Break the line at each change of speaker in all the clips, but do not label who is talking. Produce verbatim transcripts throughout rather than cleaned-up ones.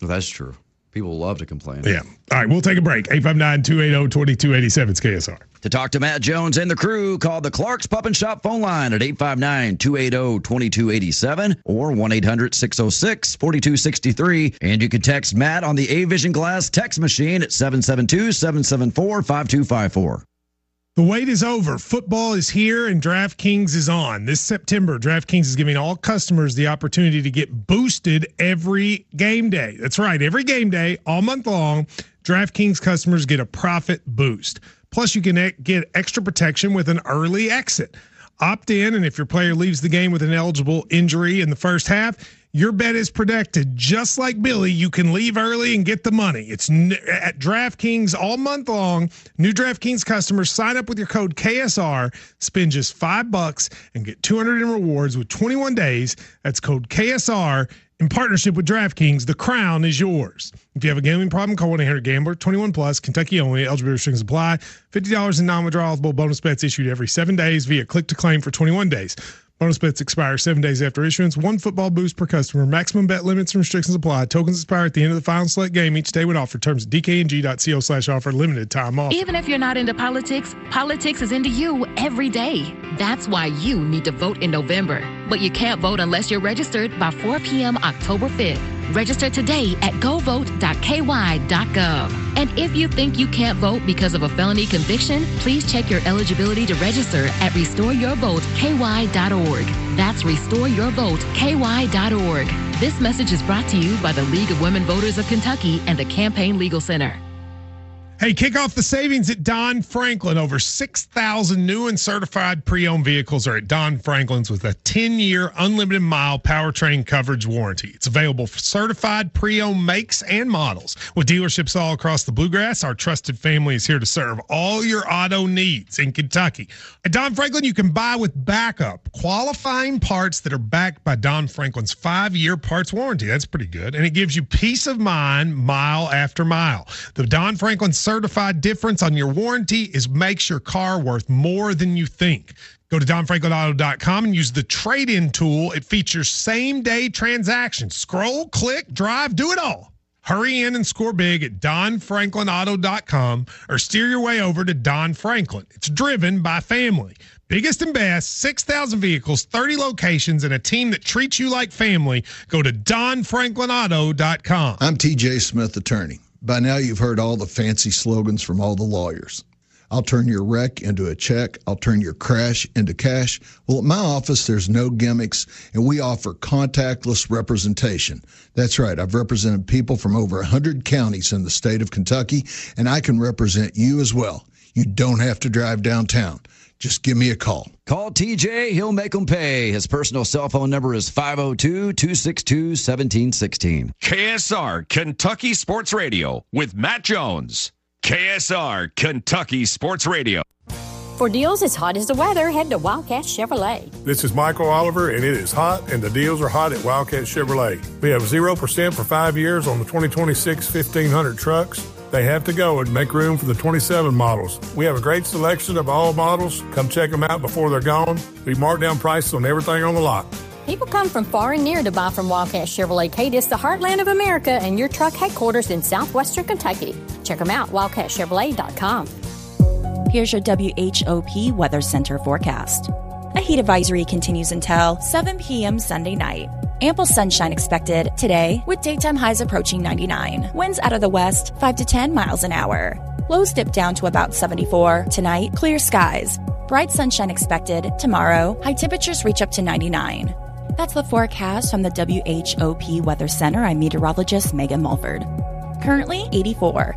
That's true. People love to complain.
Yeah. All right, we'll take a break. eight five nine, two eight zero, two two eight seven. It's K S R.
To talk to Matt Jones and the crew, call the Clark's Pup and Shop phone line at eight five nine, two eight zero, two two eight seven or one eight hundred, six oh six, four two six three. And you can text Matt on the A-Vision Glass text machine at seven seven two, seven seven four, five two five four.
The wait is over. Football is here and DraftKings is on. This September, DraftKings is giving all customers the opportunity to get boosted every game day. That's right. Every game day, all month long, DraftKings customers get a profit boost. Plus, you can get extra protection with an early exit. Opt in, and if your player leaves the game with an eligible injury in the first half, your bet is protected. Just like Billy, you can leave early and get the money. It's n- at DraftKings all month long. New DraftKings customers sign up with your code K S R, spend just five bucks, and get two hundred in rewards with twenty-one days. That's code K S R. In partnership with DraftKings, the crown is yours. If you have a gambling problem, call one eight hundred gambler, twenty-one plus, Kentucky only, eligibility restrictions apply. fifty dollars in non-withdrawable bonus bets issued every seven days via click to claim for twenty-one days. Bonus bets expire seven days after issuance. One football boost per customer. Maximum bet limits and restrictions apply. Tokens expire at the end of the final select game each day when offered. Terms at dkng.co slash offer. Limited time offer.
Even if you're not into politics, politics is into you every day. That's why you need to vote in November. But you can't vote unless you're registered by four p.m. October fifth. Register today at go vote dot k y dot gov. And if you think you can't vote because of a felony conviction, please check your eligibility to register at restore your vote k y dot org. That's restore your vote k y dot org. This message is brought to you by the League of Women Voters of Kentucky and the Campaign Legal Center.
Hey, kick off the savings at Don Franklin. Over six thousand new and certified pre-owned vehicles are at Don Franklin's with a ten-year unlimited mile powertrain coverage warranty. It's available for certified pre-owned makes and models. With dealerships all across the Bluegrass, our trusted family is here to serve all your auto needs in Kentucky. At Don Franklin, you can buy with backup, qualifying parts that are backed by Don Franklin's five-year parts warranty. That's pretty good. And it gives you peace of mind mile after mile. The Don Franklin certified difference on your warranty is makes your car worth more than you think. Go to don franklin auto dot com and use the trade-in tool. It features same-day transactions. Scroll, click, drive, do it all. Hurry in and score big at don franklin auto dot com or steer your way over to Don Franklin. It's driven by family. Biggest and best, six thousand vehicles, thirty locations, and a team that treats you like family. Go to don franklin auto dot com.
I'm T J Smith, attorney. By now, you've heard all the fancy slogans from all the lawyers. I'll turn your wreck into a check. I'll turn your crash into cash. Well, at my office, there's no gimmicks, and we offer contactless representation. That's right. I've represented people from over one hundred counties in the state of Kentucky, and I can represent you as well. You don't have to drive downtown. Just give me a call.
Call T J. He'll make them pay. His personal cell phone number is five oh two, two six two, one seven one six.
K S R Kentucky Sports Radio with Matt Jones. K S R Kentucky Sports Radio.
For deals as hot as the weather, head to Wildcat Chevrolet.
This is Michael Oliver, and it is hot, and the deals are hot at Wildcat Chevrolet. We have zero percent for five years on the twenty twenty-six fifteen hundred trucks. They have to go and make room for the twenty-seven models. We have a great selection of all models. Come check them out before they're gone. We mark down prices on everything on the lot.
People come from far and near to buy from Wildcat Chevrolet Cadiz, the heartland of America, and your truck headquarters in southwestern Kentucky. Check them out, wildcat chevrolet dot com.
Here's your W H O P Weather Center forecast. A heat advisory continues until seven p.m. Sunday night. Ample sunshine expected today with daytime highs approaching ninety-nine. Winds out of the west, five to ten miles an hour. Lows dip down to about seventy-four. Tonight, clear skies. Bright sunshine expected tomorrow. High temperatures reach up to ninety-nine. That's the forecast from the W H O P Weather Center. I'm meteorologist Megan Mulford. Currently eighty-four.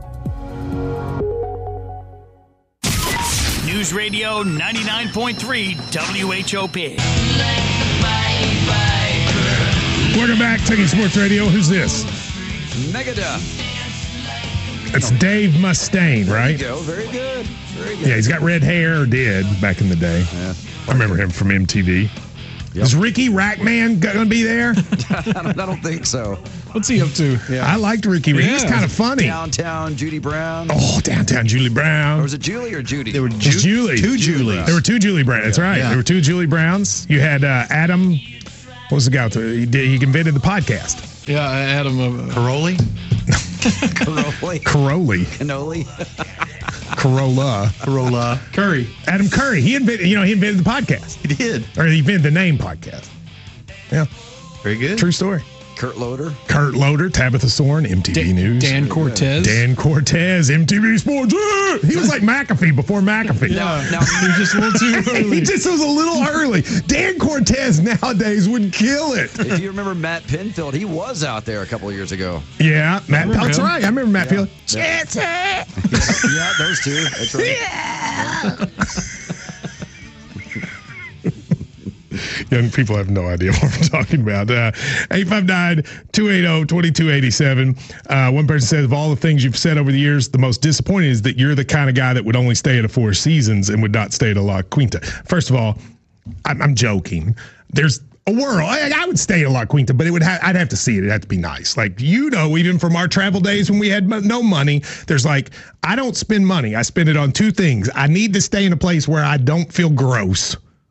News Radio ninety-nine point three W H O P.
Welcome back, Kentucky Sports Radio. Who's this?
Megadeth.
It's Dave Mustaine, right?
There you go. Very good. Very good.
Yeah, he's got red hair, or did back in the day.
Yeah.
I remember him from M T V. Yep. Is Ricky Rackman going to be there?
I, don't, I don't think so.
What's he up to?
Yeah. I liked Ricky. Yeah. He was kind of funny.
Downtown Judy Brown.
Oh, Downtown Julie Brown.
Or was it Julie or Judy?
There were
Ju- Julie.
Two Julies.
There were two Julie Browns. That's right. Yeah. There were two Julie Browns. You had uh, Adam. What was the guy? He, did, he invented the podcast.
Yeah, Adam uh,
Caroli.
Caroli.
Caroli.
Cannoli.
Corolla.
Corolla.
Curry.
Adam Curry. He invented, you know, he invented the podcast.
He did.
Or he invented the name podcast. Yeah.
Very good.
True story.
Kurt Loder.
Kurt Loder, Tabitha Soren, M T V
Dan,
News.
Dan Cortez.
Dan Cortez, M T V Sports. Ah! He was like McAfee before McAfee.
Yeah, now he was just a little too early.
He just was a little early. Dan Cortez nowadays would kill it.
If you remember Matt Pinfield, he was out there a couple of years ago.
Yeah, Matt. That's
him.
right. I remember Matt
Yeah.
Field.
Yeah.
Yeah.
Yeah, those two. That's right.
Yeah. Young people have no idea what we're talking about. Uh, eight five nine, two eight zero, two two eight seven. Uh, one person says, of all the things you've said over the years, the most disappointing is that you're the kind of guy that would only stay at a Four Seasons and would not stay at a La Quinta. First of all, I'm, I'm joking. There's a world. I, I would stay at a La Quinta, but it would ha- I'd have to see it. It'd have to be nice. Like, you know, even from our travel days when we had mo- no money, there's like, I don't spend money. I spend it on two things. I need to stay in a place where I don't feel gross.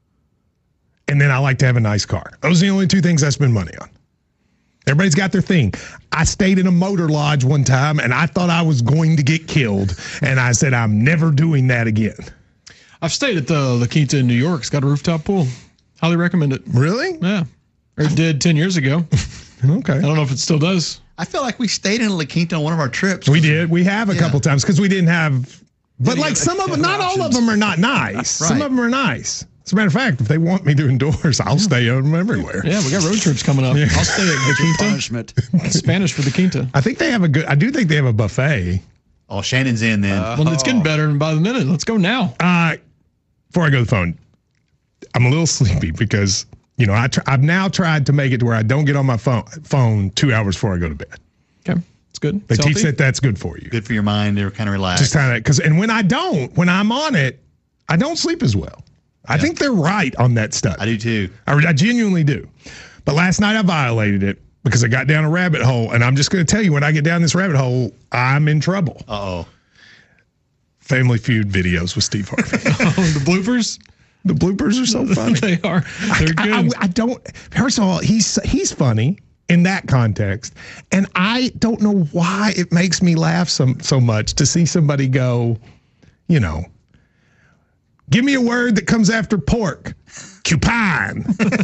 And then I like to have a nice car. Those are the only two things I spend money on. Everybody's got their thing. I stayed in a motor lodge one time, and I thought I was going to get killed. And I said, I'm never doing that again.
I've stayed at the La Quinta in New York. It's got a rooftop pool. Highly recommend it.
Really?
Yeah. Or it did ten years ago.
Okay.
I don't know if it still does.
I feel like we stayed in La Quinta on one of our trips.
We did. We have a
Yeah.
couple times because we didn't have. But
Didn't
like
have-
some of them, not all of
options.
them are not nice. Some
Right.
of them are nice. As a matter of fact, if they want me doing doors, I'll stay on them everywhere.
Yeah, we got road trips coming up.
Yeah.
I'll stay at La Quinta.
Punishment.
Spanish for the Quinta.
I think they have a good. I do think they have a buffet.
Oh, Shannon's in then.
Well, it's getting better by the minute. Let's go now.
Uh, before I go to the phone, I'm a little sleepy because you know I tr- I've now tried to make it to where I don't get on my phone phone two hours before I go to bed.
Okay, it's good.
They
It's
teach
healthy.
that that's good for you.
Good for your mind. They're kind of relaxed.
Just kind of because and when I don't, when I'm on it, I don't sleep as well. I think they're right on that study.
I do too.
I, I genuinely do. But last night I violated it because I got down a rabbit hole, and I'm just going to tell you, when I get down this rabbit hole, I'm in trouble.
Uh oh.
Family Feud videos with Steve Harvey.
Oh, the bloopers.
The bloopers are so funny.
They are. They're
I,
good.
I, I don't. First of all, he's he's funny in that context, and I don't know why it makes me laugh so so much to see somebody go, you know, give me a word that comes after pork, cupine.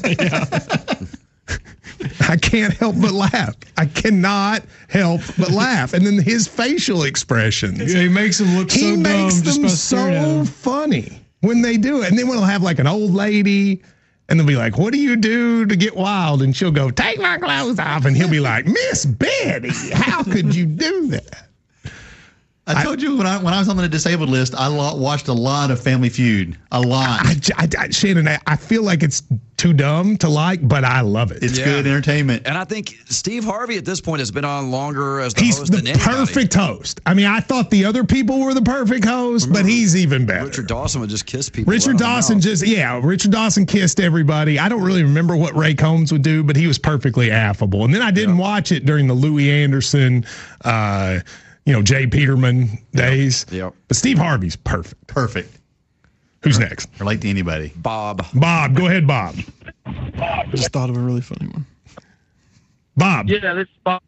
I can't help but laugh. I cannot help but laugh. And then his facial expressions.
Yeah, he makes them look
He
so dumb.
makes
just
them
by staring at
so
him.
funny when they do it. And then we'll have like an old lady and they'll be like, what do you do to get wild? And she'll go, take my clothes off. And he'll be like, Miss Betty, how could you do that?
I told you when I when I was on the disabled list, I lo- watched a lot of Family Feud. A lot.
I, I, I, Shannon, I, I feel like it's too dumb to like, but I love it.
It's
Yeah.
good entertainment.
And I think Steve Harvey at this point has been on longer as the
He's
host
the
than anybody.
perfect host. I mean, I thought the other people were the perfect host,
Remember,
but he's even better.
Richard Dawson would just kiss people.
Richard
right on the
Dawson
mouth.
just, yeah, Richard Dawson kissed everybody. I don't really remember what Ray Combs would do, but he was perfectly affable. And then I didn't watch it during the Louis Anderson, uh, you know, Jay Peterman days.
Yep.
But Steve Harvey's perfect.
Perfect.
Who's next?
Relate to anybody.
Bob.
Bob, go ahead, Bob.
I just thought of a really funny one.
Bob.
Yeah, this is Bob.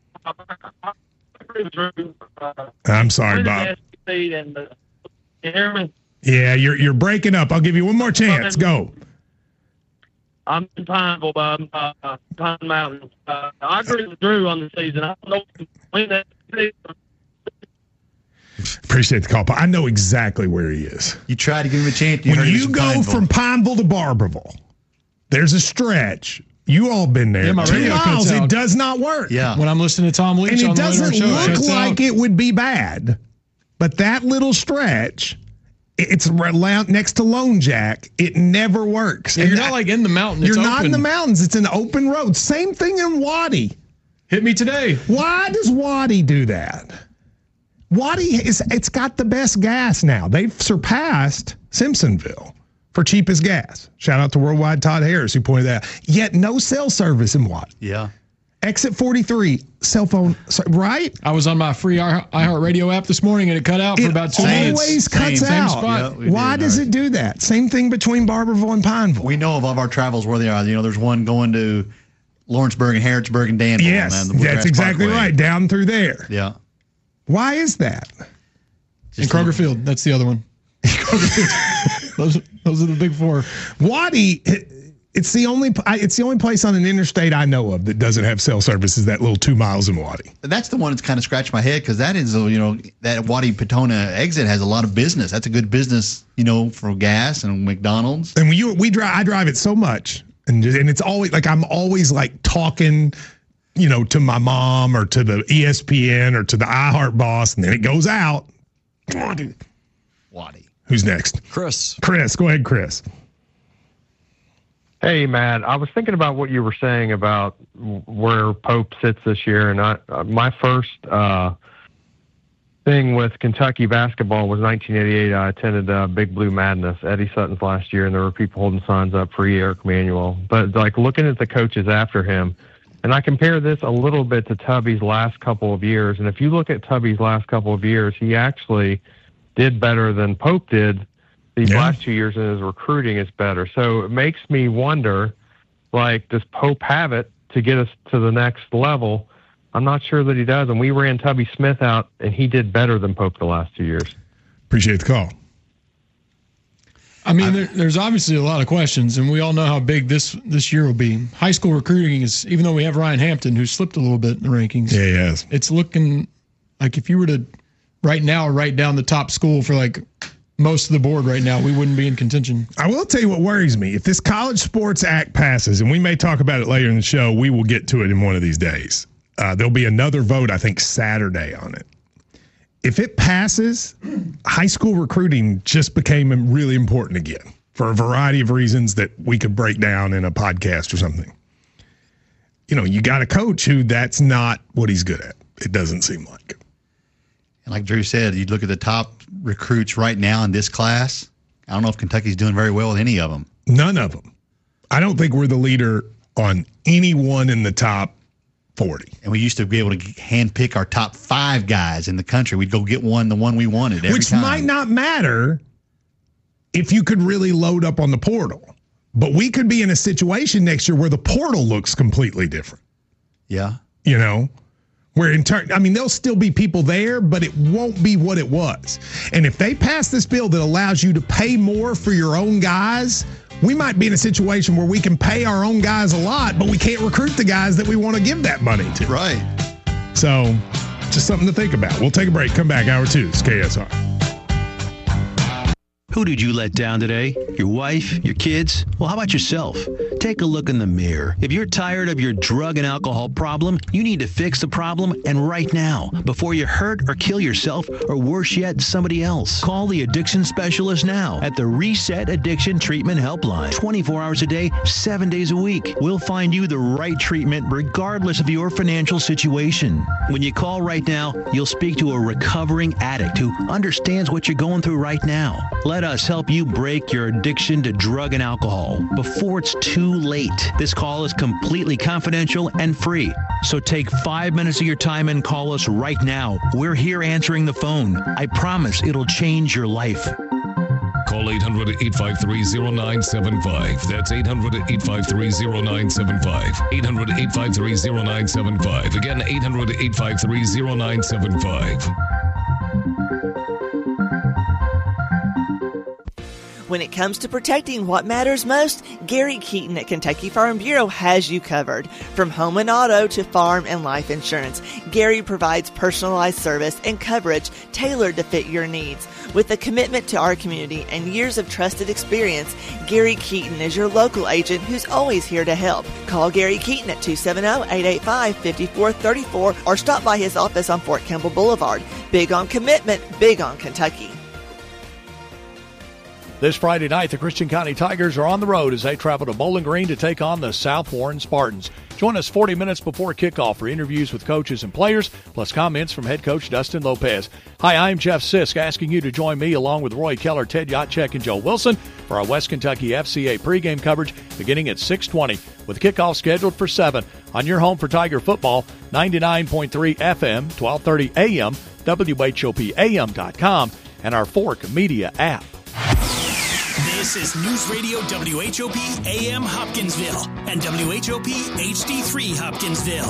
I'm sorry, Bob.
And, uh, you hear me?
Yeah, you're you're breaking up. I'll give you one more chance. Go.
I'm in Pineville, Bob. Uh, Pine Mountain. Uh, I agree with Drew on the season. I don't know if when that season.
Appreciate the call. I know exactly where he is.
You tried to give him a chance. You
When
heard he was
you
from
go
Pineville.
from Pineville to Barberville, there's a stretch. You all been there.
Yeah, my
Two
radio cuts
miles. It
out.
does not work.
Yeah.
When I'm listening to Tom Leach
And it
on the
doesn't
radar show, it
look
shuts
like
out.
it would be bad. But that little stretch, it's around next to Lone Jack. It never works.
Yeah,
And
you're not like in the mountain. It's
You're not in the
open.
mountains. It's an open road. Same thing in Waddy.
Hit me today.
Why does Waddy do that? Waddy is it's got the best gas now. They've surpassed Simpsonville for cheapest gas. Shout out to Worldwide Todd Harris who pointed that out. Yet no cell service in Waddy.
Yeah.
Exit forty-three, cell phone, so- right?
I was on my free i- iHeartRadio app this morning and it cut out for
It
about two
always
minutes.
cuts
Same-
same
out.
spot.
Yeah, we
Why
did,
does
all
it do that? Same thing between Barberville and Pineville.
We know of all of our travels where they are. You know, there's one going to Lawrenceburg and Harrodsburg and Danville.
Yes,
man,
that's exactly
Parkway.
right. Down through there.
Yeah.
Why is that?
And Kroger Field. That's the other one. those, those are the big four.
Waddy, it's the only it's the only place on an interstate I know of that doesn't have cell service is that little two miles in Waddy.
That's the one that's kind of scratched my head because that is, you know, that Waddy Petona exit has a lot of business. That's a good business, you know, for gas and McDonald's.
And when you we drive, I drive it so much, and and it's always like I'm always like talking, you know, to my mom or to the E S P N or to the iHeart boss, and then it goes out. Waddy.
Waddy.
Who's next?
Chris.
Chris, go ahead, Chris.
Hey, Matt, I was thinking about what you were saying about where Pope sits this year, and I, uh, my first uh, thing with Kentucky basketball was nineteen eighty-eight. I attended uh, Big Blue Madness, Eddie Sutton's last year, and there were people holding signs up for Eric Manuel. But, like, looking at the coaches after him, and I compare this a little bit to Tubby's last couple of years, and if you look at Tubby's last couple of years, he actually did better than Pope did. These yeah. last two years in his recruiting is better. So it makes me wonder, like, does Pope have it to get us to the next level? I'm not sure that he does. And we ran Tubby Smith out, and he did better than Pope the last two years.
Appreciate the call.
I mean, there, there's obviously a lot of questions, and we all know how big this this year will be. High school recruiting is, even though we have Ryan Hampton, who slipped a little bit in the rankings.
Yeah, he has.
It's looking like if you were to right now write down the top school for, like, most of the board right now, we wouldn't be in contention.
I will tell you what worries me. If this College Sports Act passes, and we may talk about it later in the show, we will get to it in one of these days. Uh, there'll be another vote, I think, Saturday on it. If it passes, high school recruiting just became really important again for a variety of reasons that we could break down in a podcast or something. You know, you got a coach who that's not what he's good at. It doesn't seem like.
And like Drew said, you look at the top recruits right now in this class. I don't know if Kentucky's doing very well with any of them.
None of them. I don't think we're the leader on anyone in the top forty.
And we used to be able to handpick our top five guys in the country. We'd go get one, the one we wanted every
Which
time.
might not matter if you could really load up on the portal. But we could be in a situation next year where the portal looks completely different.
Yeah.
You know? Where in turn, I mean, there'll still be people there, but it won't be what it was. And if they pass this bill that allows you to pay more for your own guys, we might be in a situation where we can pay our own guys a lot, but we can't recruit the guys that we want to give that money to.
Right.
So, just something to think about. We'll take a break. Come back. Hour two. It's K S R.
Who did you let down today? Your wife? Your kids? Well, how about yourself? Take a look in the mirror. If you're tired of your drug and alcohol problem, you need to fix the problem, and right now, before you hurt or kill yourself, or worse yet, somebody else. Call the addiction specialist now at the Reset Addiction Treatment Helpline. twenty-four hours a day, seven days a week. We'll find you the right treatment regardless of your financial situation. When you call right now, you'll speak to a recovering addict who understands what you're going through right now. Let us help you break your addiction to drug and alcohol before it's too late. This call is completely confidential and free. So take five minutes of your time and call us right now. We're here answering the phone. I promise it'll change your life.
Call eight hundred, eight five three, zero nine seven five. That's eight hundred, eight five three, zero nine seven five. eight hundred, eight five three, zero nine seven five. Again, eight hundred, eight five three, zero nine seven five.
When it comes to protecting what matters most, Gary Keaton at Kentucky Farm Bureau has you covered. From home and auto to farm and life insurance, Gary provides personalized service and coverage tailored to fit your needs. With a commitment to our community and years of trusted experience, Gary Keaton is your local agent who's always here to help. Call Gary Keaton at two seven zero, eight eight five, five four three four or stop by his office on Fort Campbell Boulevard. Big on commitment, big on Kentucky.
This Friday night, the Christian County Tigers are on the road as they travel to Bowling Green to take on the South Warren Spartans. Join us forty minutes before kickoff for interviews with coaches and players, plus comments from head coach Dustin Lopez. Hi, I'm Jeff Sisk, asking you to join me along with Roy Keller, Ted Yatchek, and Joe Wilson for our West Kentucky F C A pregame coverage beginning at six twenty, with kickoff scheduled for seven on your home for Tiger football, ninety-nine point three F M, twelve thirty A M, W H O P A M dot com, and our Fork Media app.
This is News Radio W H O P A M Hopkinsville and W H O P H D three Hopkinsville.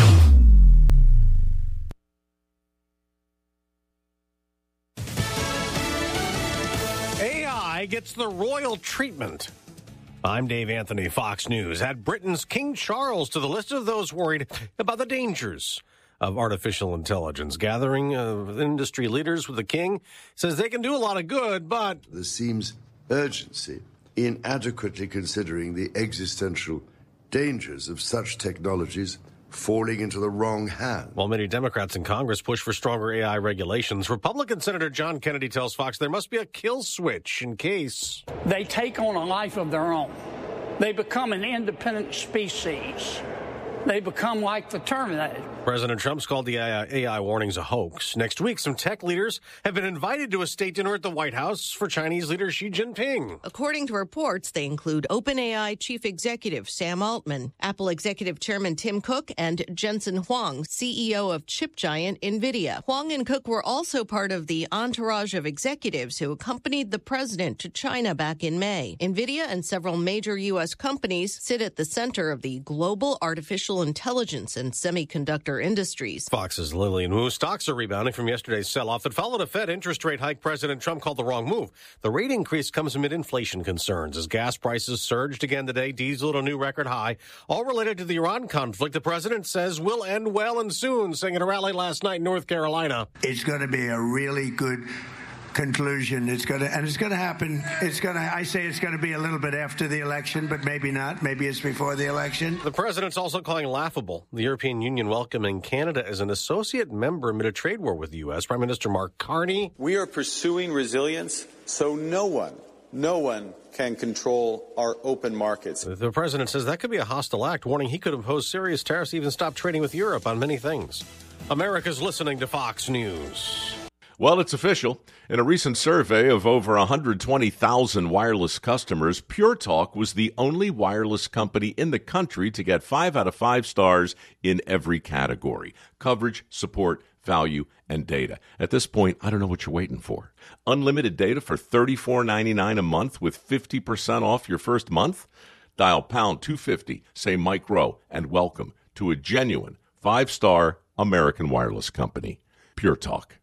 A I gets the royal treatment. I'm Dave Anthony, Fox News. Add Britain's King Charles to the list of those worried about the dangers of artificial intelligence. Gathering of industry leaders with the king says they can do a lot of good, but
there seems urgency in adequately considering the existential dangers of such technologies falling into the wrong hands.
While many Democrats in Congress push for stronger A I regulations, Republican Senator John Kennedy tells Fox there must be a kill switch in case
they take on a life of their own. They become an independent species. They become like the Terminator.
President Trump's called the A I warnings a hoax. Next week, some tech leaders have been invited to a state dinner at the White House for Chinese leader Xi Jinping.
According to reports, they include OpenAI Chief Executive Sam Altman, Apple Executive Chairman Tim Cook, and Jensen Huang, C E O of chip giant NVIDIA. Huang and Cook were also part of the entourage of executives who accompanied the president to China back in May. NVIDIA and several major U S companies sit at the center of the global artificial intelligence and semiconductor industries.
Fox's Lillian Wu. Stocks are rebounding from yesterday's sell-off that followed a Fed interest rate hike President Trump called the wrong move. The rate increase comes amid inflation concerns as gas prices surged again today, diesel at a new record high, all related to the Iran conflict the president says will end well and soon, saying at a rally last night in North Carolina.
It's going to be a really good conclusion. It's going to, and it's going to happen. It's going to, I say it's going to be a little bit after the election, but maybe not. Maybe it's before the election.
The president's also calling laughable the European Union welcoming Canada as an associate member amid a trade war with the U S. Prime Minister Mark Carney.
We are pursuing resilience so no one, no one can control our open markets.
The president says that could be a hostile act, warning he could impose serious tariffs, even stop trading with Europe on many things. America's listening to Fox News.
Well, it's official. In a recent survey of over one hundred twenty thousand wireless customers, Pure Talk was the only wireless company in the country to get five out of five stars in every category: coverage, support, value, and data. At this point, I don't know what you're waiting for. Unlimited data for thirty-four ninety-nine a month with fifty percent off your first month? Dial pound two fifty, say Mike Rowe, and welcome to a genuine five-star American wireless company. Pure Talk.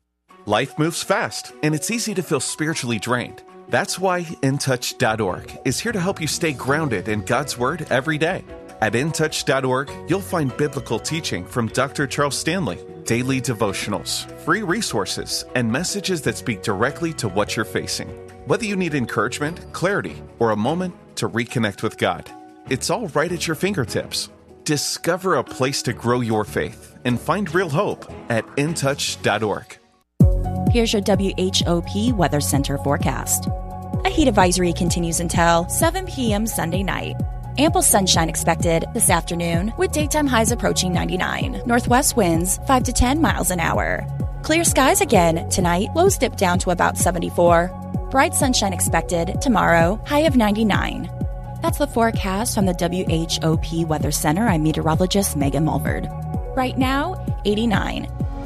Life moves fast, and it's easy to feel spiritually drained. That's why In Touch dot org is here to help you stay grounded in God's Word every day. At In Touch dot org, you'll find biblical teaching from Doctor Charles Stanley, daily devotionals, free resources, and messages that speak directly to what you're facing. Whether you need encouragement, clarity, or a moment to reconnect with God, it's all right at your fingertips. Discover a place to grow your faith and find real hope at In Touch dot org.
Here's your W H O P Weather Center forecast. A heat advisory continues until seven p.m. Sunday night. Ample sunshine expected this afternoon with daytime highs approaching ninety-nine. Northwest winds five to ten miles an hour. Clear skies again tonight. Lows dip down to about seventy-four. Bright sunshine expected tomorrow. High of ninety-nine. That's the forecast from the W H O P Weather Center. I'm meteorologist Megan Mulverd. Right now, eighty-nine.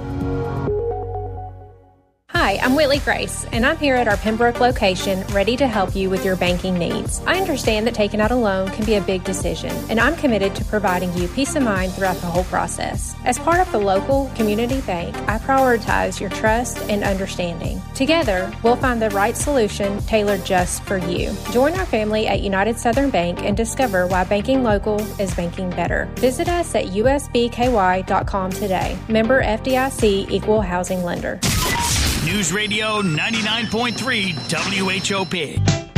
Hi, I'm Whitley Grace, and I'm here at our Pembroke location ready to help you with your banking needs. I understand that taking out a loan can be a big decision, and I'm committed to providing you peace of mind throughout the whole process. As part of the local community bank, I prioritize your trust and understanding. Together, we'll find the right solution tailored just for you. Join our family at United Southern Bank and discover why banking local is banking better. Visit us at U S B K Y dot com today. Member F D I C Equal Housing Lender.
News Radio ninety-nine point three W H O P.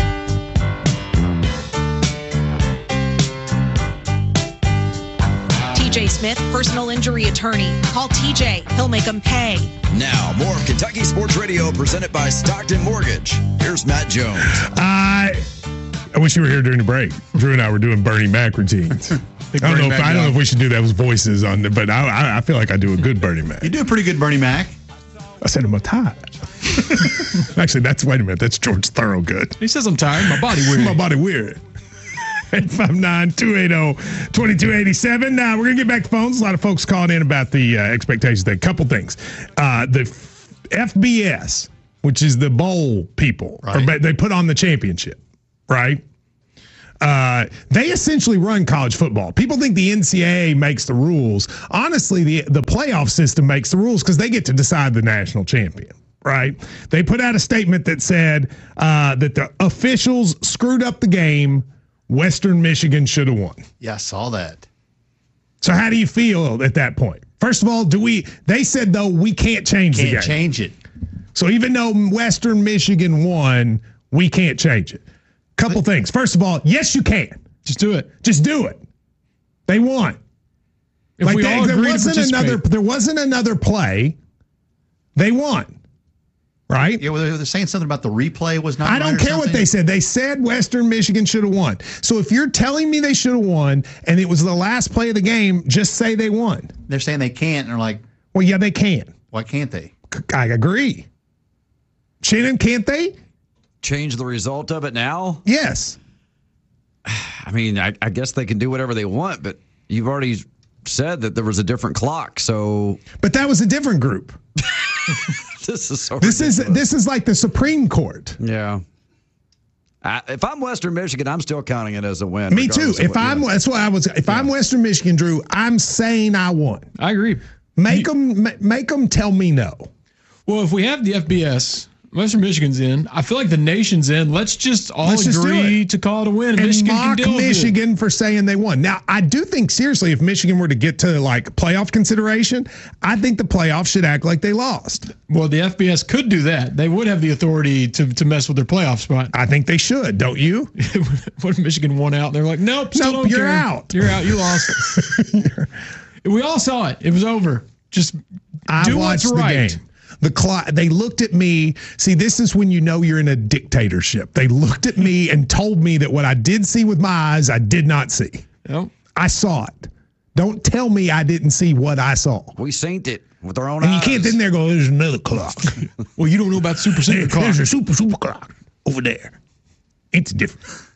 T J Smith, personal injury attorney. Call T J. He'll make them pay.
Now, more Kentucky Sports Radio presented by Stockton Mortgage. Here's Matt Jones.
I I wish you were here during the break. Drew and I were doing Bernie Mac routines. I don't know if I don't know if we should do that with voices on there, but I I feel like I do a good Bernie Mac.
You do a pretty good Bernie Mac.
I said I'm tired. Actually, that's wait a minute. That's George Thorogood.
He says I'm tired. My body weird.
My body weird. eight five nine, two eight zero, two two eight seven. Now, we're going to get back to phones. A lot of folks calling in about the uh, expectations thing. Couple things. Uh, the F B S, which is the bowl people,
right.
or they put on the championship. right? Uh, they essentially run college football. People think the N C double A makes the rules. Honestly, the, the playoff system makes the rules because they get to decide the national champion, right? They put out a statement that said uh, that the officials screwed up the game. Western Michigan should have won.
Yeah, I saw that.
So how do you feel at that point? First of all, do we? They said, though, we can't change
can't
the game.
change it.
So even though Western Michigan won, we can't change it. Couple but, things. First of all, yes, you can.
Just do it.
Just do it. They won.
If
like
we
they,
all
there
agree
wasn't
to
another. There wasn't another play. They won. Right?
Yeah, well, they're saying something about the replay was not.
I don't
right
care what they said. They said Western Michigan should have won. So if you're telling me they should have won and it was the last play of the game, just say they won.
They're saying they can't, and they're like,
well, yeah, they can.
Why can't they?
I agree. Shannon, can't they
change the result of it now?
Yes.
I mean, I, I guess they can do whatever they want, but you've already said that there was a different clock. So,
but that was a different group.
This is so
this
ridiculous.
is this is like the Supreme Court.
Yeah. I, if I'm Western Michigan, I'm still counting it as a win.
Me too. If
what,
I'm
yeah.
that's what I was. If yeah. I'm Western Michigan, Drew, I'm saying I won.
I agree.
Make them make them tell me no.
Well, if we have the F B S, Western Michigan's in. I feel like the nation's in. Let's just all
Let's
agree
just
to call it a win. And,
and
Michigan
mock
can deal
Michigan
with it.
for saying they won. Now, I do think seriously, if Michigan were to get to like playoff consideration, I think the playoffs should act like they lost.
Well, the F B S could do that. They would have the authority to to mess with their playoff spot.
I think they should. Don't you?
What if Michigan won out? And they're like, nope, still
nope,
don't
you're
care.
out.
You're out. You lost. We all saw it. It was over. Just
I
do
watched
what's
the
right.
game. The clock, they looked at me. See, this is when you know you're in a dictatorship. They looked at me and told me that what I did see with my eyes, I did not see.
Yep.
I saw it. Don't tell me I didn't see what I saw.
We synced it with our own
and
eyes.
you can't sit there and go, there's another clock.
Well, you don't know about super super clock.
There's a super super clock over there. It's different.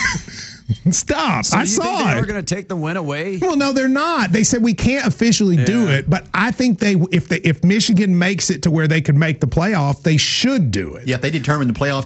Stop.
So
I
you
saw
think they
it.
were going to take the win away?
Well, no, they're not. They said we can't officially yeah. do it, but I think they if they if Michigan makes it to where they can make the playoff, they should do it.
Yeah, if they determine the playoff.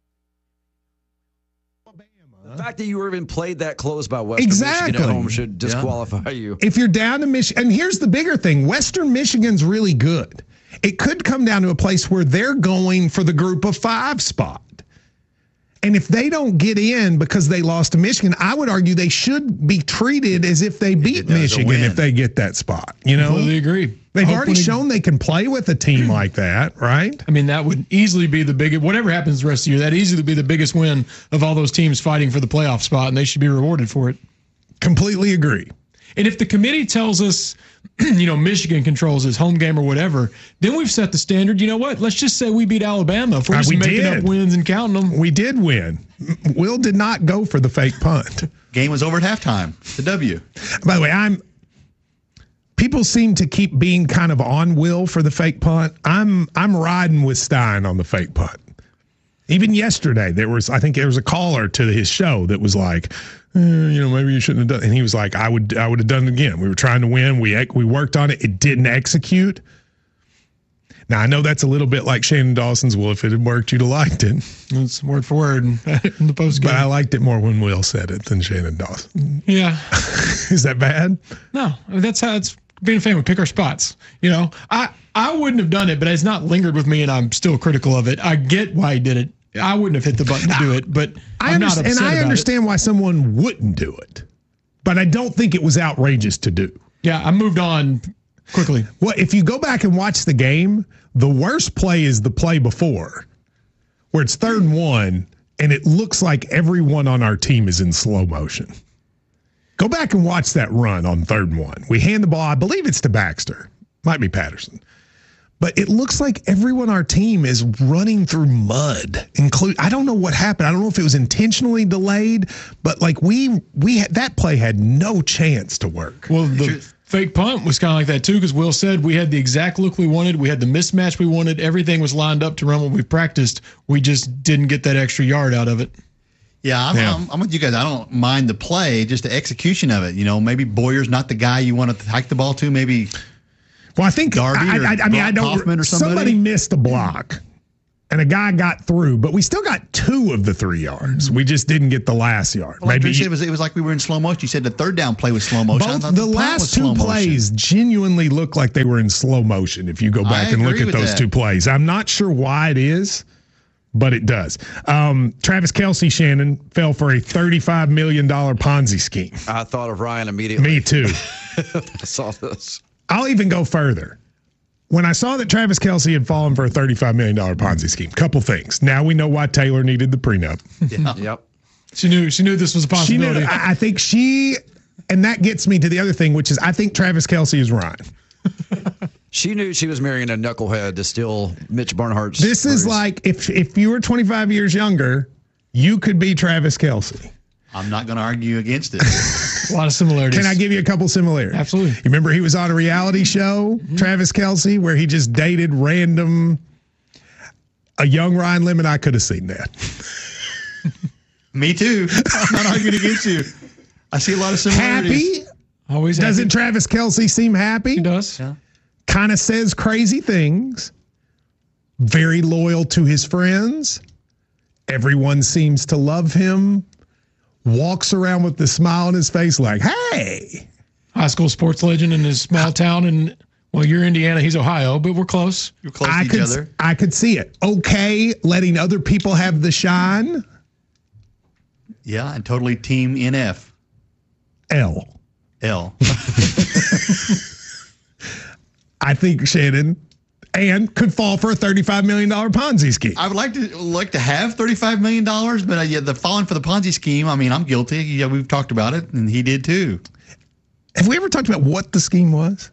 The fact that you were even played that close by Western
exactly.
Michigan at home should disqualify yeah. you.
If you're down to Michigan, and here's the bigger thing, Western Michigan's really good. It could come down to a place where they're going for the group of five spot. And if they don't get in because they lost to Michigan, I would argue they should be treated as if they beat Michigan if they get that spot. You know,
completely agree.
They've
Hopefully,
already shown they can play with a team like that, right?
I mean, that would easily be the biggest. Whatever happens the rest of the year, that easily be the biggest win of all those teams fighting for the playoff spot, and they should be rewarded for it.
Completely agree.
And if the committee tells us, you know, Michigan controls his home game or whatever, then we've set the standard. You know what? Let's just say we beat Alabama. If we're just
uh, we
making
did.
up wins and counting them.
We did win. Will did not go for the fake punt.
Game was over at halftime. The W.
By the way, I'm. People seem to keep being kind of on Will for the fake punt. I'm I'm riding with Stein on the fake punt. Even yesterday, there was I think there was a caller to his show that was like, eh, you know, maybe you shouldn't have done. And he was like, I would I would have done it again. We were trying to win. We we worked on it. It didn't execute. Now I know that's a little bit like Shannon Dawson's. Well, if it had worked, you'd have liked it.
It's word for word in the post game.
But I liked it more when Will said it than Shannon Dawson.
Yeah.
Is that bad?
No, I mean, that's how it's. Being a fan, we pick our spots. You know, I, I wouldn't have done it, but it's not lingered with me, and I'm still critical of it. I get why he did it. I wouldn't have hit the button to do it, but I'm not upset
and I
about
understand
it.
why someone wouldn't do it, but I don't think it was outrageous to do.
Yeah, I moved on quickly.
Well, if you go back and watch the game, the worst play is the play before, where it's third and one, and it looks like everyone on our team is in slow motion. Go back and watch that run on third and one. We hand the ball, I believe it's to Baxter. Might be Patterson. But it looks like everyone on our team is running through mud. Include I don't know what happened. I don't know if it was intentionally delayed, but like we we had, that play had no chance to work.
Well, the fake punt was kind of like that too, because Will said we had the exact look we wanted. We had the mismatch we wanted. Everything was lined up to run what we practiced. We just didn't get that extra yard out of it.
Yeah, I'm, yeah. I'm, I'm with you guys. I don't mind the play, just the execution of it. You know, maybe Boyer's not the guy you want to hike the ball to. Maybe.
Well, I think
Darby
I,
or
I, I mean, I don't.
Hoffman or somebody.
somebody missed a block, and a guy got through, but we still got two of the three yards. We just didn't get the last yard.
Well,
Maybe
like said, it was it was like we were in slow motion. You said the third down play was slow motion.
both
I thought
the
punt was
last
slow
two plays
motion.
genuinely look like they were in slow motion. If you go back
I
and look
agree
at
with
those
that.
two plays, I'm not sure why it is, but it does. Um, Travis Kelce, Shannon, fell for a thirty-five million dollars Ponzi scheme.
I thought of Ryan immediately.
Me too.
I saw this.
I'll even go further. When I saw that Travis Kelce had fallen for a thirty-five million dollars Ponzi scheme, couple things. Now we know why Taylor needed the prenup.
Yeah.
Yep.
She knew she knew this was a
She
possibility.
knew, I I think she, and that gets me to the other thing, which is I think Travis Kelce is Ryan.
She knew she was marrying a knucklehead to steal Mitch Barnhart's.
This is
bruise.
like if if you were twenty-five years younger, you could be Travis Kelce.
I'm not going to argue against it.
A lot of similarities.
Can I give you a couple similarities?
Absolutely.
You remember he was on a reality show,
Mm-hmm.
Travis Kelce, where he just dated random. A young Ryan Lemon, I could have seen that.
Me too. I'm not arguing against you. I see a lot of similarities.
Happy?
Always
Doesn't
happy.
Travis Kelce seem happy?
He does.
Yeah.
Kind of says crazy things. Very loyal to his friends. Everyone seems to love him. Walks around with the smile on his face like, hey.
High school sports legend in his small town. And, well, you're Indiana, he's Ohio, but we're close.
You're close
I
to
could,
each other.
I could see it. Okay, letting other people have the shine.
Yeah, and totally team N F.
L.
L.
I think Shannon and could fall for a thirty-five million dollars Ponzi scheme.
I would like to like to have thirty-five million dollars, but uh, yeah, the falling for the Ponzi scheme, I mean, I'm guilty. Yeah, we've talked about it, and he did too.
Have we ever talked about what the scheme was?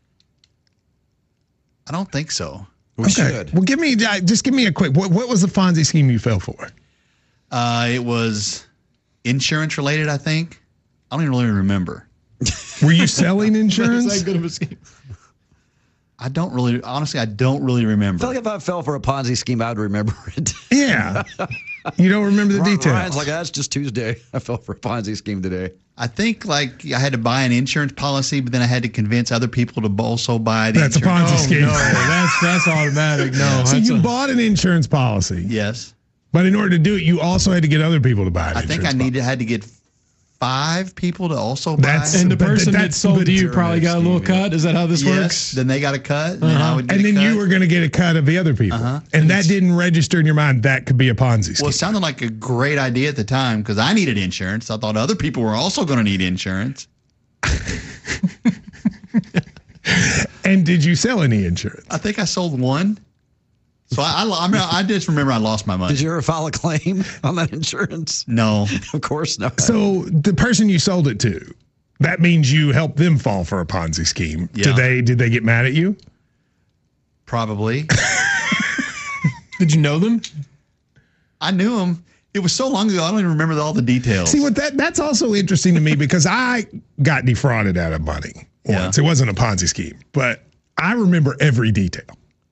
I don't think so.
We should.
Well, give me uh, just give me a quick. What, what was the Ponzi scheme you fell for?
Uh, it was insurance related, I think. I don't even really remember.
Were you selling insurance?
Is that good of a scheme?
I don't really, honestly, I don't really
I
remember.
feel like if I fell for a Ponzi scheme, I'd remember it.
Yeah. You don't remember the
Ryan-
details.
Ryan's like, that's just Tuesday. I fell for a Ponzi scheme today.
I think like I had to buy an insurance policy, but then I had to convince other people to also buy the
That's a
insurance.
Ponzi
Oh,
scheme.
no, that's that's automatic. No,
So
that's
you
a-
bought an insurance policy,
Yes.
but in order to do it, you also had to get other people to buy it.
I think I needed had to get five people to also buy.
That's-
and the
but
person that
that's
sold
good
to you probably got a little
scheme, yeah.
cut. Is that how this
yes.
works?
Then they got a cut, and then
Uh-huh.
I would get
and
a
then
cut.
you were going to get a cut of the other people.
Uh-huh.
And that didn't register in your mind that could be a Ponzi scheme.
Well, it sounded like a great idea at the time because I needed insurance. I thought other people were also going to need insurance.
And did you sell any insurance?
I think I sold one. So I, I, I, mean, I just remember I lost my money.
Did you ever file a claim on that insurance?
No.
Of course not.
So the person you sold it to, that means you helped them fall for a Ponzi scheme.
Yeah.
Did they did they get mad at you?
Probably.
Did you know them?
I knew him. It was so long ago, I don't even remember all the details.
See what that that's also interesting to me because I got defrauded out of money once. It wasn't a Ponzi scheme, but I remember every detail.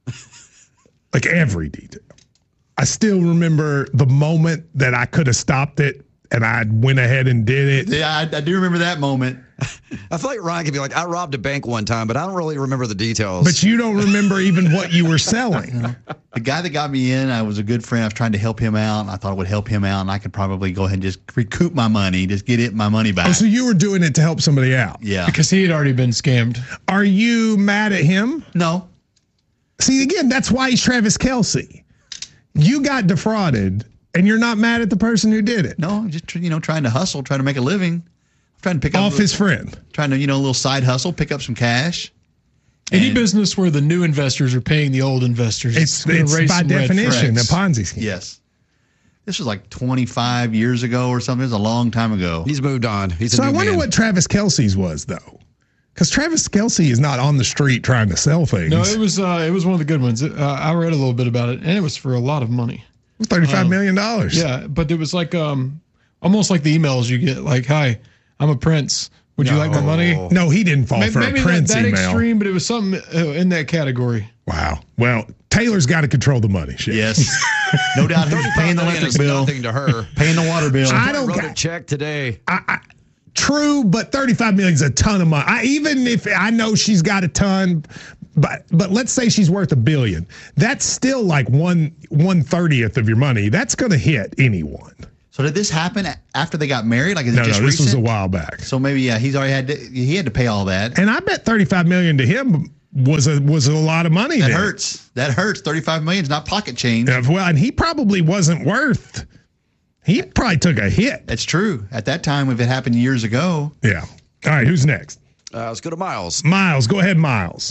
Like every detail. I still remember the moment that I could have stopped it and I went ahead and did it.
Yeah, I, I do remember that moment.
I feel like Ryan could be like, I robbed a bank one time, but I don't really remember the details.
But you don't remember even what you were selling.
The guy that got me in, I was a good friend. I was trying to help him out. And I thought it would help him out, and I could probably go ahead and just recoup my money, just get it my money back.
Oh, so you were doing it to help somebody out.
Yeah.
Because he had already been scammed.
Are you mad at him?
No.
See, again, that's why he's Travis Kelce. You got defrauded, and you're not mad at the person who did it.
No, I'm just you know trying to hustle, trying to make a living. I'm trying to pick up
Off his friend.
Trying to you know a little side hustle, pick up some cash.
Any
And-
business where the new investors are paying the old investors,
It's,
gonna
it's
raise
by
some red
definition a
flags.
Ponzi scheme.
Yes. This was like twenty-five years ago or something. It was a long time ago.
He's moved on. He's a
So
new
I wonder
man.
what Travis Kelce's was, though. Because Travis Kelce is not on the street trying to sell things.
No, it was uh, it was one of the good ones. Uh, I read a little bit about it, and it was for a lot of money.
thirty-five
Um,
million dollars.
Yeah, but it was like um, almost like the emails you get, like, "Hi, I'm a prince. Would you like my money?"
No, he didn't fall
Maybe,
for
maybe
a Prince
that, that
email.
extreme, but it was something uh, in that category.
Wow. Well, Taylor's got to control the money. Shit.
Yes. No doubt who's paying the
million
electric
is
bill,
nothing to her.
paying the water bill.
I don't
wrote
got
a check today.
I, I, true, but thirty-five million is a ton of money. I, even if I know she's got a ton, but but let's say she's worth a billion. That's still like one one thirtieth of your money. That's going to hit anyone.
So did this happen after they got married? Like, is
no,
it just
no, this
recent?
was a while back.
So maybe yeah, he's already had to, he had to pay all that.
And I bet thirty-five million to him was a was a lot of money.
That
then.
hurts. That hurts. thirty-five million is not pocket change.
Yeah, well, and he probably wasn't worth. He probably took a hit.
That's true. At that time, if it happened years ago.
Yeah. All right, who's next?
Uh, let's go to Miles.
Miles, go ahead, Miles.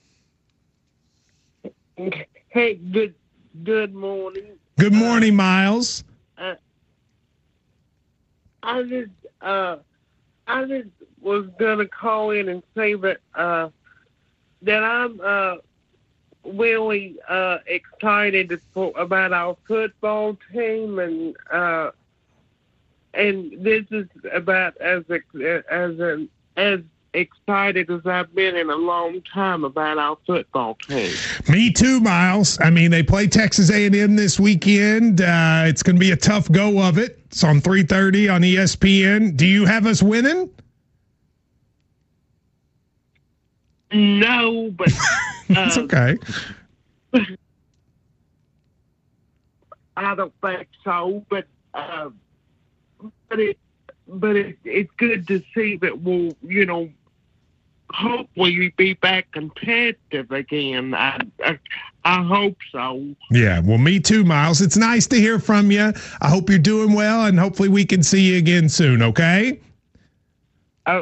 Hey, good good morning.
Good morning, Miles.
Uh, I just uh, I just was gonna call in and say that uh, that I'm uh, really uh, excited for, about our football team, and uh, and this is about as as an as excited as I've been in a long time about our football team.
Me too, Miles. I mean, they play Texas A and M this weekend. Uh, it's going to be a tough go of it. It's on three thirty on E S P N. Do you have us winning?
No, but
it's
uh,
okay.
I don't think so, but uh, but it but it, it's good to see that we'll, you know, hopefully be back competitive again. I, I I hope so.
Yeah, well, me too, Miles. It's nice to hear from you. I hope you're doing well, and hopefully we can see you again soon, okay?
Oh,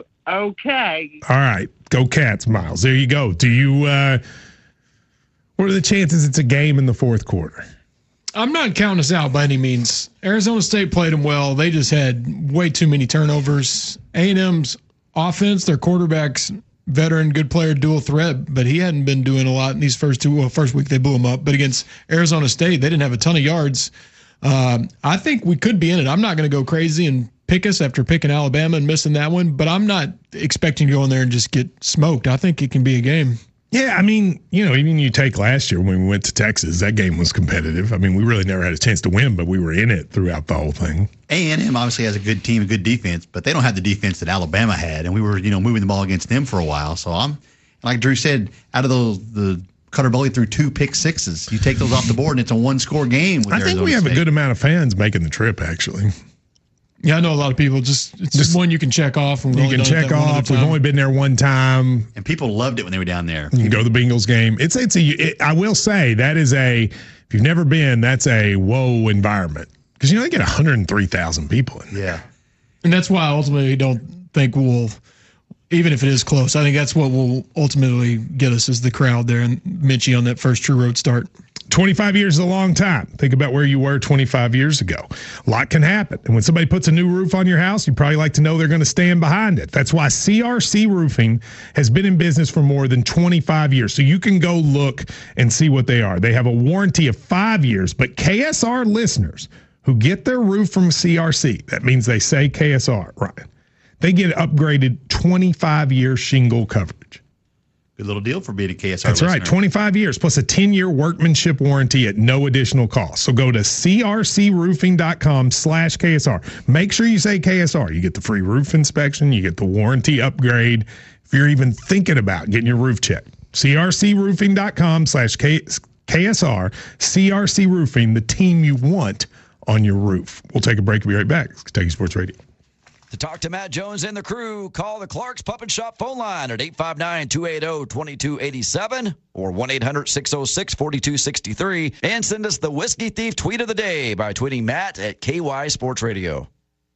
okay.
All right. Go Cats, Miles. There you go. Do you, uh, what are the chances it's a game in the fourth quarter?
I'm not counting us out by any means. Arizona State played them well. They just had way too many turnovers. A and M's offense, their quarterback's veteran, good player, dual threat, but he hadn't been doing a lot in these first two. Well, first week they blew him up, but against Arizona State, they didn't have a ton of yards. Um, I think we could be in it. I'm not going to go crazy and pick us after picking Alabama and missing that one, but I'm not expecting to go in there and just get smoked. I think it can be a game.
Yeah, I mean, you know, even you take last year when we went to Texas, that game was competitive. I mean, we really never had a chance to win, but we were in it throughout the whole thing.
A and M obviously has a good team, a good defense, but they don't have the defense that Alabama had, and we were, you know, moving the ball against them for a while. So I'm, like Drew said, out of those, the Cutter Boley threw two pick sixes. You take those off the board, and it's a one-score game. With
I think
Arizona
we have
State.
a good amount of fans making the trip, actually.
Yeah, I know a lot of people. Just it's just one you can check off. And
you can check off. We've only been there one time,
and people loved it when they were down there.
You can go to the Bengals game. It's it's a. It, I will say that is a. If you've never been, that's a whoa environment because you know they get one hundred three thousand people in there.
Yeah,
and that's why I ultimately don't think we'll. Even if it is close, I think that's what will ultimately get us is the crowd there and Minchie on that first true road start.
twenty-five years is a long time. Think about where you were twenty-five years ago. A lot can happen. And when somebody puts a new roof on your house, you probably like to know they're going to stand behind it. That's why C R C Roofing has been in business for more than twenty-five years. So you can go look and see what they are. They have a warranty of five years, but K S R listeners who get their roof from C R C, that means they say K S R, right? They get upgraded twenty-five year shingle coverage.
Good little deal for being a K S R
That's
listener.
right, twenty-five years plus a ten year workmanship warranty at no additional cost. So go to C R C roofing dot com slash K S R. Make sure you say K S R. You get the free roof inspection. You get the warranty upgrade. If you're even thinking about getting your roof checked, C R C roofing dot com slash K S R. C R C Roofing, the team you want on your roof. We'll take a break. We'll be right back. It's Kentucky Sports Radio.
To talk to Matt Jones and the crew, call the Clark's Pup and Shop phone line at eight five nine, two eight zero, two two eight seven or one eight hundred, six oh six, four two six three. And send us the Whiskey Thief tweet of the day by tweeting Matt at K Y Sports Radio.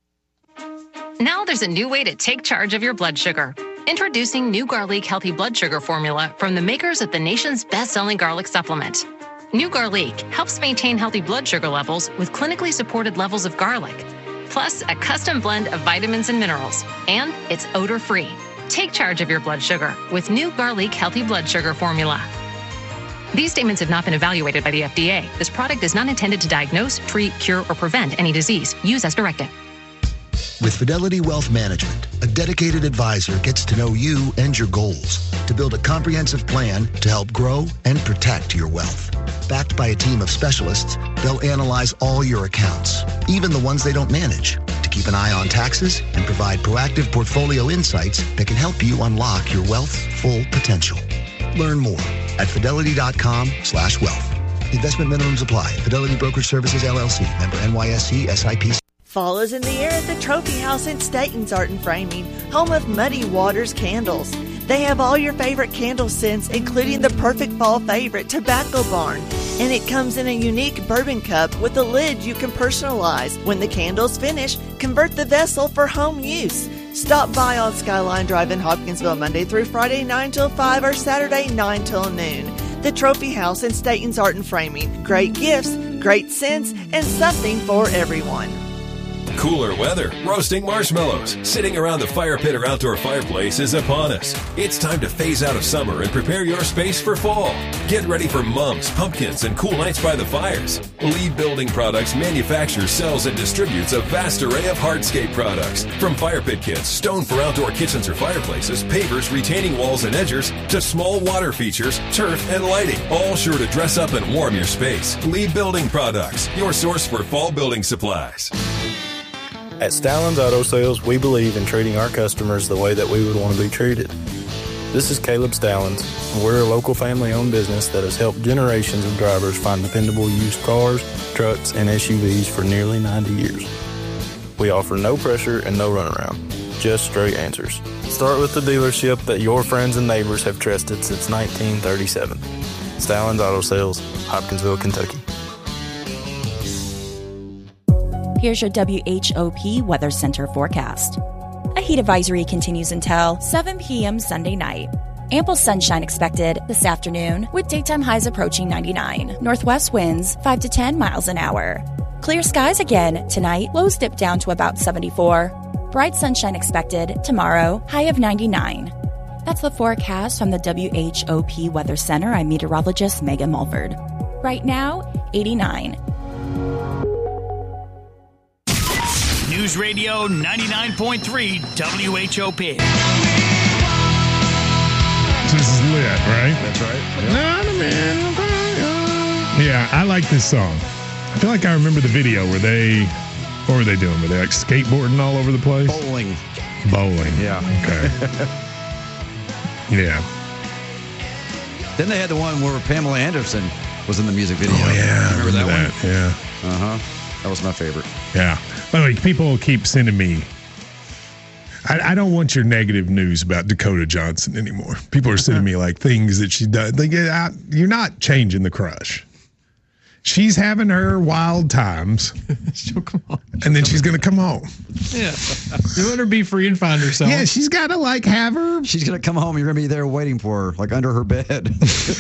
Now there's a new way to take charge of your blood sugar. Introducing New Garlic Healthy Blood Sugar Formula from the makers of the nation's best-selling garlic supplement. New Garlic helps maintain healthy blood sugar levels with clinically supported levels of garlic, plus a custom blend of vitamins and minerals, and it's odor-free. Take charge of your blood sugar with New Garlic Healthy Blood Sugar Formula. These statements have not been evaluated by the F D A. This product is not intended to diagnose, treat, cure, or prevent any disease. Use as directed.
With Fidelity Wealth Management, a dedicated advisor gets to know you and your goals to build a comprehensive plan to help grow and protect your wealth. Backed by a team of specialists, they'll analyze all your accounts, even the ones they don't manage, to keep an eye on taxes and provide proactive portfolio insights that can help you unlock your wealth's full potential. Learn more at fidelity.com slash wealth. Investment minimums apply. Fidelity Brokerage Services, L L C. Member N Y S E, S I P C.
Fall is in the air at the Trophy House in Staten's Art and Framing, home of Muddy Waters Candles. They have all your favorite candle scents, including the perfect fall favorite, Tobacco Barn. And it comes in a unique bourbon cup with a lid you can personalize. When the candles finish, convert the vessel for home use. Stop by on Skyline Drive in Hopkinsville Monday through Friday, nine till five, or Saturday, nine till noon. The Trophy House in Staten's Art and Framing. Great gifts, great scents, and something for everyone.
Cooler weather, roasting marshmallows, sitting around the fire pit or outdoor fireplace is upon us. It's time to phase out of summer and prepare your space for fall. Get ready for mums, pumpkins, and cool nights by the fires. Lead Building Products manufactures, sells, and distributes a vast array of hardscape products. From fire pit kits, stone for outdoor kitchens or fireplaces, pavers, retaining walls and edgers, to small water features, turf, and lighting. All sure to dress up and warm your space. Lead Building Products, your source for fall building supplies.
At Stallings Auto Sales, we believe in treating our customers the way that we would want to be treated. This is Caleb Stallings, and we're a local family-owned business that has helped generations of drivers find dependable used cars, trucks, and S U Vs for nearly ninety years. We offer no pressure and no runaround, just straight answers. Start with the dealership that your friends and neighbors have trusted since nineteen thirty-seven. Stallings Auto Sales, Hopkinsville, Kentucky.
Here's your W H O P Weather Center forecast. A heat advisory continues until seven p.m. Sunday night. Ample sunshine expected this afternoon with daytime highs approaching ninety-nine. Northwest winds five to ten miles an hour. Clear skies again tonight. Lows dip down to about seventy-four. Bright sunshine expected tomorrow. High of ninety-nine. That's the forecast from the W H O P Weather Center. I'm meteorologist Megan Mulford. Right now, eighty-nine.
News Radio ninety-nine point three W H O P.
This is lit, right?
That's right.
Yeah. yeah, I like this song. I feel like I remember the video where they, what were they doing? Were they like skateboarding all over the place?
Bowling.
Bowling.
Yeah.
Okay. yeah.
Then they had the one where Pamela Anderson was in the music video.
Oh, yeah.
Remember,
remember
that,
that
one?
Yeah.
Uh-huh. That was my favorite.
Yeah. By the way, people keep sending me. I, I don't want your negative news about Dakota Johnson anymore. People are sending me like things that she does. Like, I, you're not changing the crush. She's having her wild times.
She'll come home.
And then she's going to come home.
Yeah. You let her be free and find herself.
Yeah, she's got to like have her.
She's going to come home. You're going to be there waiting for her, like under her bed.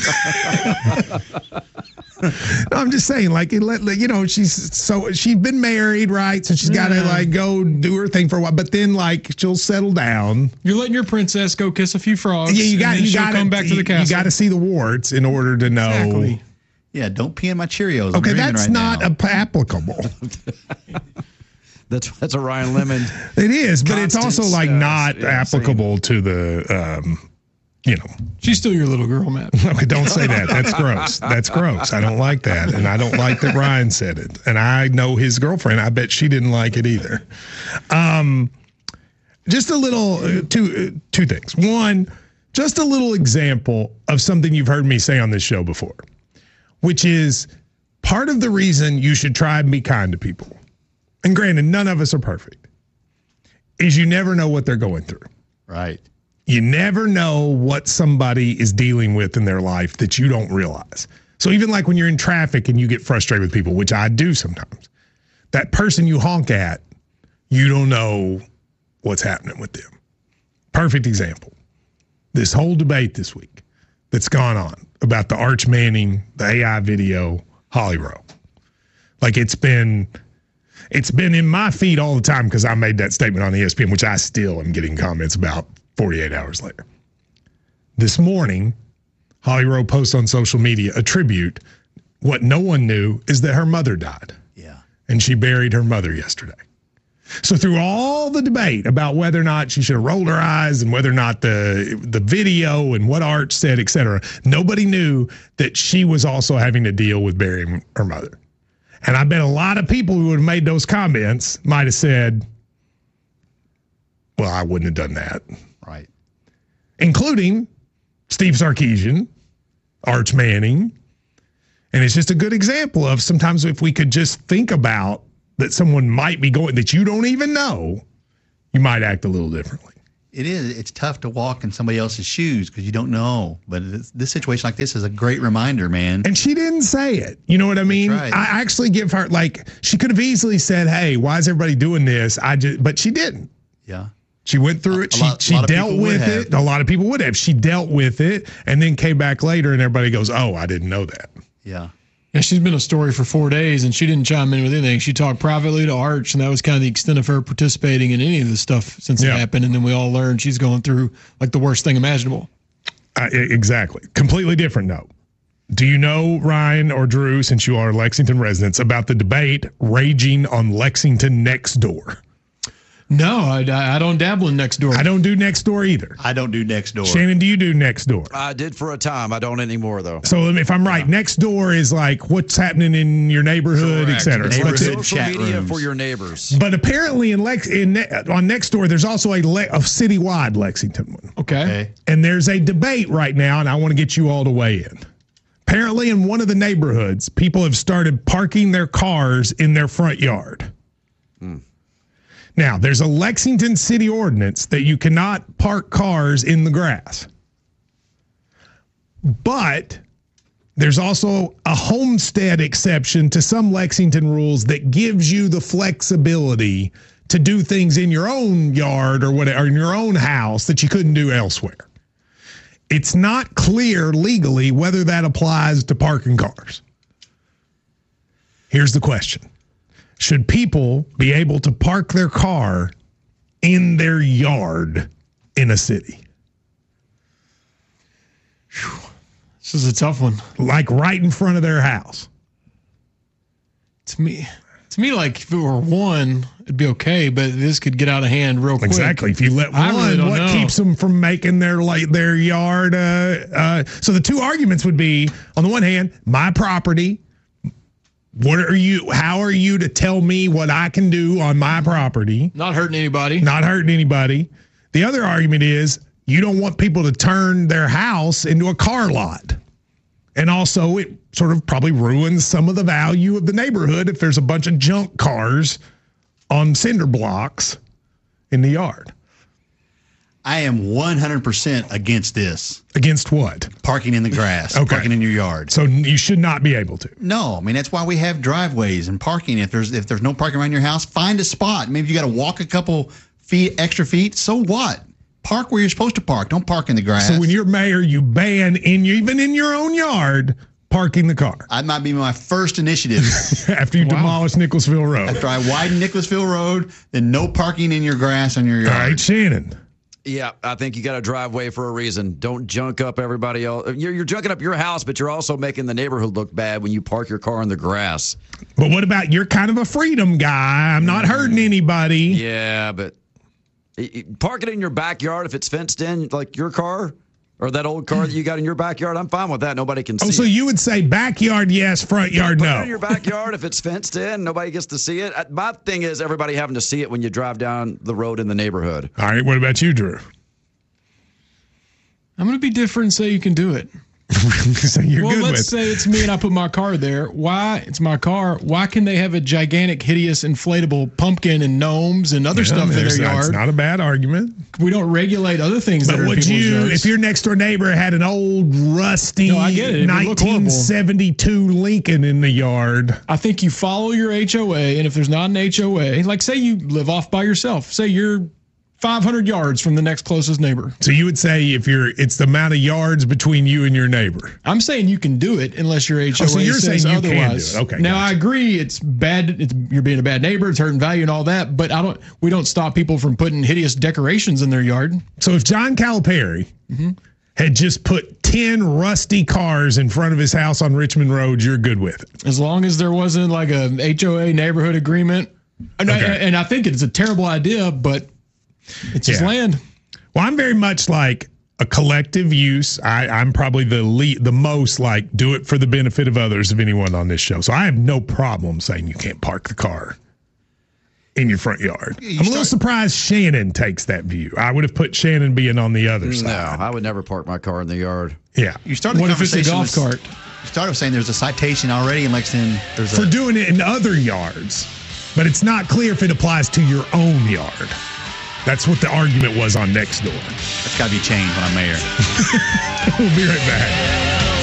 No, I'm just saying, like, it let, you know, she's so she's been married, right? So she's got to
Yeah.
like go do her thing for a while, but then like she'll settle down.
You're letting your princess go kiss a few frogs.
Yeah, you got
and then
you
she'll
got
come back to the castle.
You got to see the warts in order to know.
Exactly.
Yeah, don't pee in my Cheerios. I'm
Okay,
dreaming
that's
right
not
now.
ap- applicable.
That's that's a Ryan Lemon.
It is, but it's
Constance,
also like
uh,
not
yeah,
applicable to the, um, you know.
She's still your little girl, Matt.
Okay, don't say that. That's gross. That's gross. I don't like that, and I don't like that Ryan said it. And I know his girlfriend. I bet she didn't like it either. Um, just a little uh, two uh, two things. One, just a little example of something you've heard me say on this show before, which is part of the reason you should try and be kind to people. And granted, none of us are perfect. Is you never know what they're going through.
Right.
You never know what somebody is dealing with in their life that you don't realize. So even like when you're in traffic and you get frustrated with people, which I do sometimes, that person you honk at, you don't know what's happening with them. Perfect example. This whole debate this week that's gone on about the Arch Manning, the A I video, Holly Rowe. Like it's been... It's been in my feed all the time because I made that statement on E S P N, which I still am getting comments about forty-eight hours later. This morning, Holly Rowe posts on social media a tribute. What no one knew is that her mother died.
Yeah.
And she buried her mother yesterday. So through all the debate about whether or not she should have rolled her eyes and whether or not the the video and what Arch said, et cetera, nobody knew that she was also having to deal with burying her mother. And I bet a lot of people who would have made those comments might have said, well, I wouldn't have done that.
Right.
Including Steve Sarkisian Arch Manning. And it's just a good example of sometimes if we could just think about that someone might be going that you don't even know, you might act a little differently.
It is. It's tough to walk in somebody else's shoes because you don't know. But this, this situation like this is a great reminder, man.
And she didn't say it. You know what I mean?
Right.
I actually give her, like, she could have easily said, hey, why is everybody doing this? I just, but she didn't.
Yeah.
She went through it.
A
She
lot-
she
lot of
dealt
people would
with
have.
it. A lot of people would have. She dealt with it and then came back later and everybody goes, oh, I didn't know that.
Yeah.
Yeah, she's been a story for four days, and she didn't chime in with anything. She talked privately to Arch, and that was kind of the extent of her participating in any of this stuff since
Yeah.
it happened. And then we all learned she's going through like the worst thing imaginable.
Uh, e- exactly. Completely different note. Do you know, Ryan or Drew, since you are Lexington residents, about the debate raging on Lexington Next Door?
No, I, I don't dabble in Next Door.
I don't do Next Door either.
I don't do Next Door.
Shannon, do you do Next Door?
I did for a time. I don't anymore, though.
So if I'm right, Next Door is like what's happening in your neighborhood, et cetera.
It's
Like
like
the-
social media for your neighbors.
But apparently in Lex in Ne- on Nextdoor, there's also a, Le- a citywide Lexington one.
Okay.
Okay.
And there's a debate right now, and I want to get you all to weigh in. Apparently, in one of the neighborhoods, people have started parking their cars in their front yard. Now, there's a Lexington city ordinance that you cannot park cars in the grass. But there's also a homestead exception to some Lexington rules that gives you the flexibility to do things in your own yard or whatever, or in your own house that you couldn't do elsewhere. It's not clear legally whether that applies to parking cars. Here's the question. Should people be able to park their car in their yard in a city?
This is a tough one.
Like right in front of their house.
To me, to me, like if it were one, it'd be okay, but this could get out of hand real quick.
Exactly. If you let
I
one,
really don't
what
know.
keeps them from making their like their yard? Uh, uh, so the two arguments would be, on the one hand, my property. What are you? How are you to tell me what I can do on my property?
Not hurting anybody.
Not hurting anybody. The other argument is you don't want people to turn their house into a car lot. And also it sort of probably ruins some of the value of the neighborhood if there's a bunch of junk cars on cinder blocks in the yard.
I am one hundred percent against this.
Against what?
Parking in the grass.
Okay.
Parking in your yard.
So you should not be able to.
No, I mean that's why we have driveways and parking. If there's if there's no parking around your house, find a spot. Maybe you got to walk a couple feet, extra feet. So what? Park where you're supposed to park. Don't park in the grass.
So when you're mayor, you ban in even in your own yard parking the car.
That might be my first initiative.
After you
Wow.
demolish Nicholasville Road.
After I widen Nicholasville Road, then no parking in your grass on your
All
yard.
right, Shannon.
Yeah, I think you got a driveway for a reason. Don't junk up everybody else. You're, you're junking up your house, but you're also making the neighborhood look bad when you park your car in the grass.
But what about you're kind of a freedom guy? I'm not hurting anybody.
Yeah, but it- it- park it in your backyard if it's fenced in, like your car or that old car that you got in your backyard. I'm fine with that. Nobody can see
Oh, so
it.
you would say backyard yes, front yard
Put it
no.
in your backyard if it's fenced in. Nobody gets to see it. Uh, My thing is everybody having to see it when you drive down the road in the neighborhood.
All right, what about you, Drew?
I'm going to be different and say you can do it.
So you're
well,
good
let's
with
say it's me and I put my car there. Why? It's my car. Why can they have a gigantic, hideous, inflatable pumpkin and gnomes and other
Yeah,
stuff in
there's-
their
That's
yard?
not a bad argument.
We don't regulate other things that
But
are in
would
people's
you,
yards.
if your next door neighbor had an old rusty
No, I get it. It would look horrible.
nineteen seventy-two Lincoln in the yard?
I think you follow your H O A, and if there's not an H O A, like say you live off by yourself, say you're five hundred yards from the next closest neighbor.
So you would say if you're, it's the amount of yards between you and your neighbor.
I'm saying you can do it unless your H O A
Oh, so you're
says
saying you can do
otherwise.
it. Okay,
Now
gotcha.
I agree, it's bad. It's you're being a bad neighbor. It's hurting value and all that. But I don't. We don't stop people from putting hideous decorations in their yard.
So if John Calipari had just put ten rusty cars in front of his house on Richmond Road, you're good with it.
As long as there wasn't like a H O A neighborhood agreement. And, I,
Okay.
and I think it's a terrible idea, but it's his
Yeah.
land.
Well, I'm very much like a collective use. I, I'm probably the lead, the most like do it for the benefit of others of anyone on this show. So I have no problem saying you can't park the car. in your front yard. You I'm a little surprised Shannon takes that view. I would have put Shannon being on the other
no,
side.
No, I would never park my car in the yard.
Yeah.
You started
what
the
if it's a golf
with,
cart?
You started saying there's a citation already in Lexington. There's
For
a,
doing it in other yards. But it's not clear if it applies to your own yard. That's what the argument was on Nextdoor.
That's got to be changed when I'm mayor.
We'll be right back.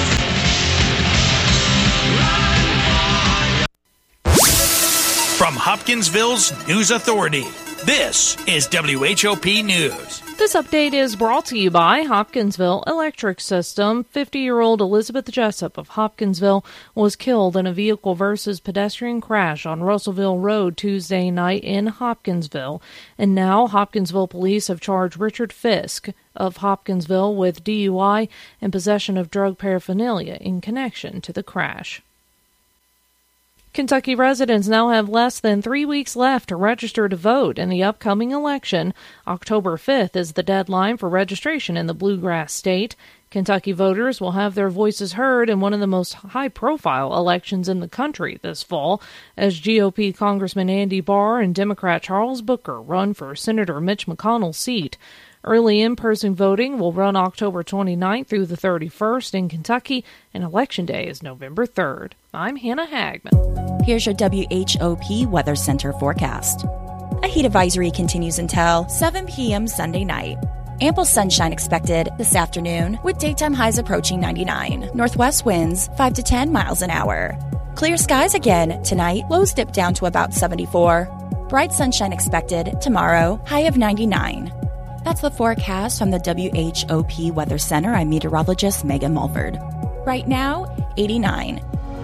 From Hopkinsville's News Authority, this is W H O P News.
This update is brought to you by Hopkinsville Electric System. fifty-year-old Elizabeth Jessup of Hopkinsville was killed in a vehicle versus pedestrian crash on Russellville Road Tuesday night in Hopkinsville. And now Hopkinsville police have charged Richard Fisk of Hopkinsville with D U I and possession of drug paraphernalia in connection to the crash. Kentucky residents now have less than three weeks left to register to vote in the upcoming election. October fifth is the deadline for registration in the Bluegrass State. Kentucky voters will have their voices heard in one of the most high-profile elections in the country this fall, as G O P Congressman Andy Barr and Democrat Charles Booker run for Senator Mitch McConnell's seat. Early in-person voting will run October twenty-ninth through the thirty-first in Kentucky, and Election Day is November third. I'm Hannah Hagman.
Here's your W H O P Weather Center forecast. A heat advisory continues until seven p.m. Sunday night. Ample sunshine expected this afternoon, with daytime highs approaching ninety-nine. Northwest winds five to ten miles an hour. Clear skies again tonight, lows dip down to about seventy-four. Bright sunshine expected tomorrow, high of ninety-nine. That's the forecast from the W H O P Weather Center. I'm meteorologist Megan Mulford. Right now, eighty-nine.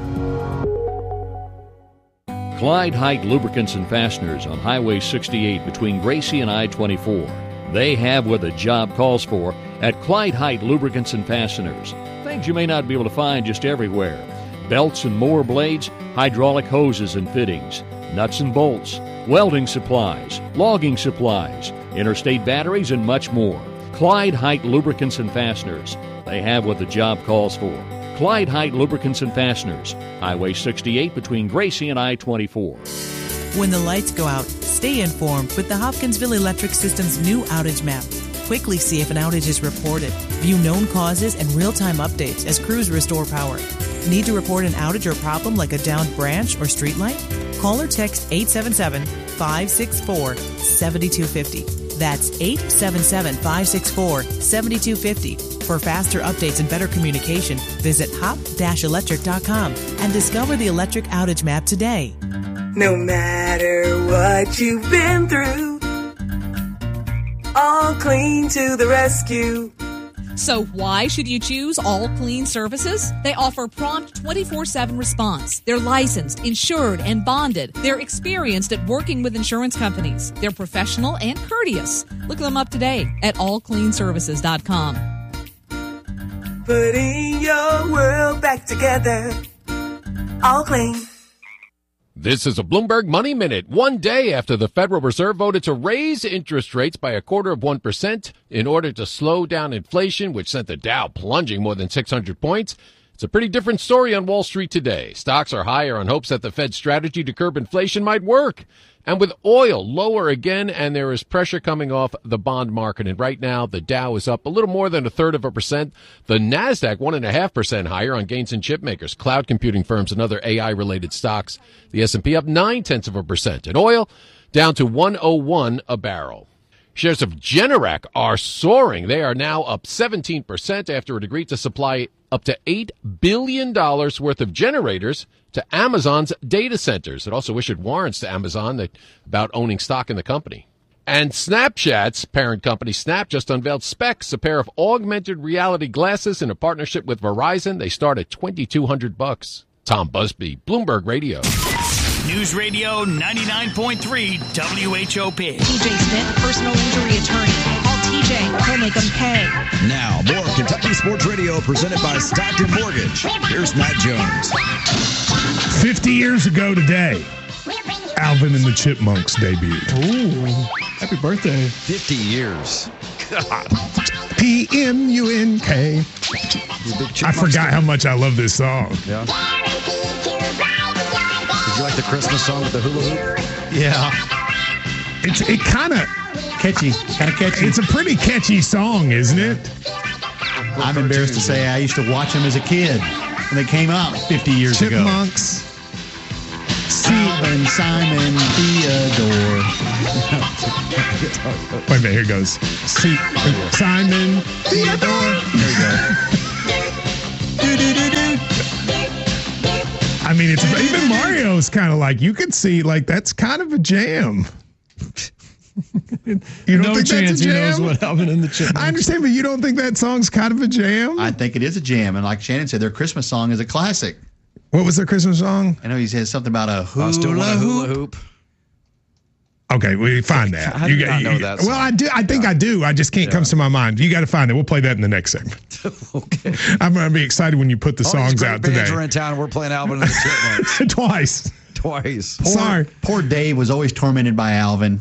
Clyde Height Lubricants and Fasteners on Highway sixty-eight between Gracie and I twenty-four. They have what the job calls for at Clyde Height Lubricants and Fasteners. Things you may not be able to find just everywhere. Belts and mower blades, hydraulic hoses and fittings, nuts and bolts, welding supplies, logging supplies, interstate batteries, and much more. Clyde Height Lubricants and Fasteners. They have what the job calls for. Clyde Height Lubricants and Fasteners, Highway sixty-eight between Gracie and I twenty-four.
When the lights go out, stay informed with the Hopkinsville Electric System's new outage map. Quickly see if an outage is reported. View known causes and real-time updates as crews restore power. Need to report an outage or problem like a downed branch or streetlight? Call or text eight seven seven, five six four, seven two five zero. That's eight seven seven, five six four, seven two five zero. For faster updates and better communication, visit hop dash electric dot com and discover the electric outage map today.
No matter what you've been through, All Clean to the rescue.
So why should you choose All Clean Services? They offer prompt twenty-four seven response. They're licensed, insured, and bonded. They're experienced at working with insurance companies. They're professional and courteous. Look them up today at all clean services dot com.
Putting your world back together. All Clean.
This is a Bloomberg Money Minute. One day after the Federal Reserve voted to raise interest rates by a quarter of one percent in order to slow down inflation, which sent the Dow plunging more than six hundred points, it's a pretty different story on Wall Street today. Stocks are higher on hopes that the Fed's strategy to curb inflation might work. And with oil lower again, and there is pressure coming off the bond market. And right now, the Dow is up a little more than a third of a percent. The NASDAQ, one and a half percent higher on gains in chip makers, cloud computing firms, and other A I-related stocks. The S and P up nine tenths of a percent. And oil down to one oh one a barrel. Shares of Generac are soaring. They are now up seventeen percent after it agreed to supply up to eight billion dollars worth of generators to Amazon's data centers. It also issued warrants to Amazon that, about owning stock in the company. And Snapchat's parent company Snap just unveiled Specs, a pair of augmented reality glasses in a partnership with Verizon. They start at twenty-two hundred bucks. Tom Busby, Bloomberg Radio.
News Radio ninety-nine point three W H O P.
T J Smith, personal injury attorney. Call T J. He'll make them pay.
Now, more Kentucky Sports Radio presented by Stockton Mortgage. Here's Matt Jones.
fifty years ago today, Alvin and the Chipmunks debuted.
Ooh, happy birthday.
fifty years.
God. P M U N K. I forgot how much I love this song.
Yeah. Did you like the Christmas song with the hula hoop?
Yeah.
It's it kind of
catchy, kind of catchy.
It's a pretty catchy song, isn't it?
I'm embarrassed to say I used to watch them as a kid when they came out fifty years ago.
Chipmunks.
Alvin, Simon, Theodore.
Wait a minute, here it goes. See, Simon, Theodore.
There we go. do, do, do, do.
I mean, it's even Mario's kind of like, you could see, like, that's kind of a jam. You don't
no
think
chance
that's a
he
jam?
knows what Alvin and the Chipmunks.
I understand, but you don't think that song's kind of a jam?
I think it is a jam, and like Shannon said, their Christmas song is a classic.
What was their Christmas song?
I know he said something about a hula,
I still want a hula
hoop.
hoop.
Okay, we find that.
I do not know that
Well,
song.
I do. I think I do. I just can't
Yeah.
comes to my mind. You got to find it. We'll play that in the next segment.
Okay.
I'm going to be excited when you put the
All these
songs
great
out
bands
today.
are in town. We're playing Alvin and the Chipmunks
Twice.
twice.
Poor,
Sorry.
Poor Dave was always tormented by Alvin.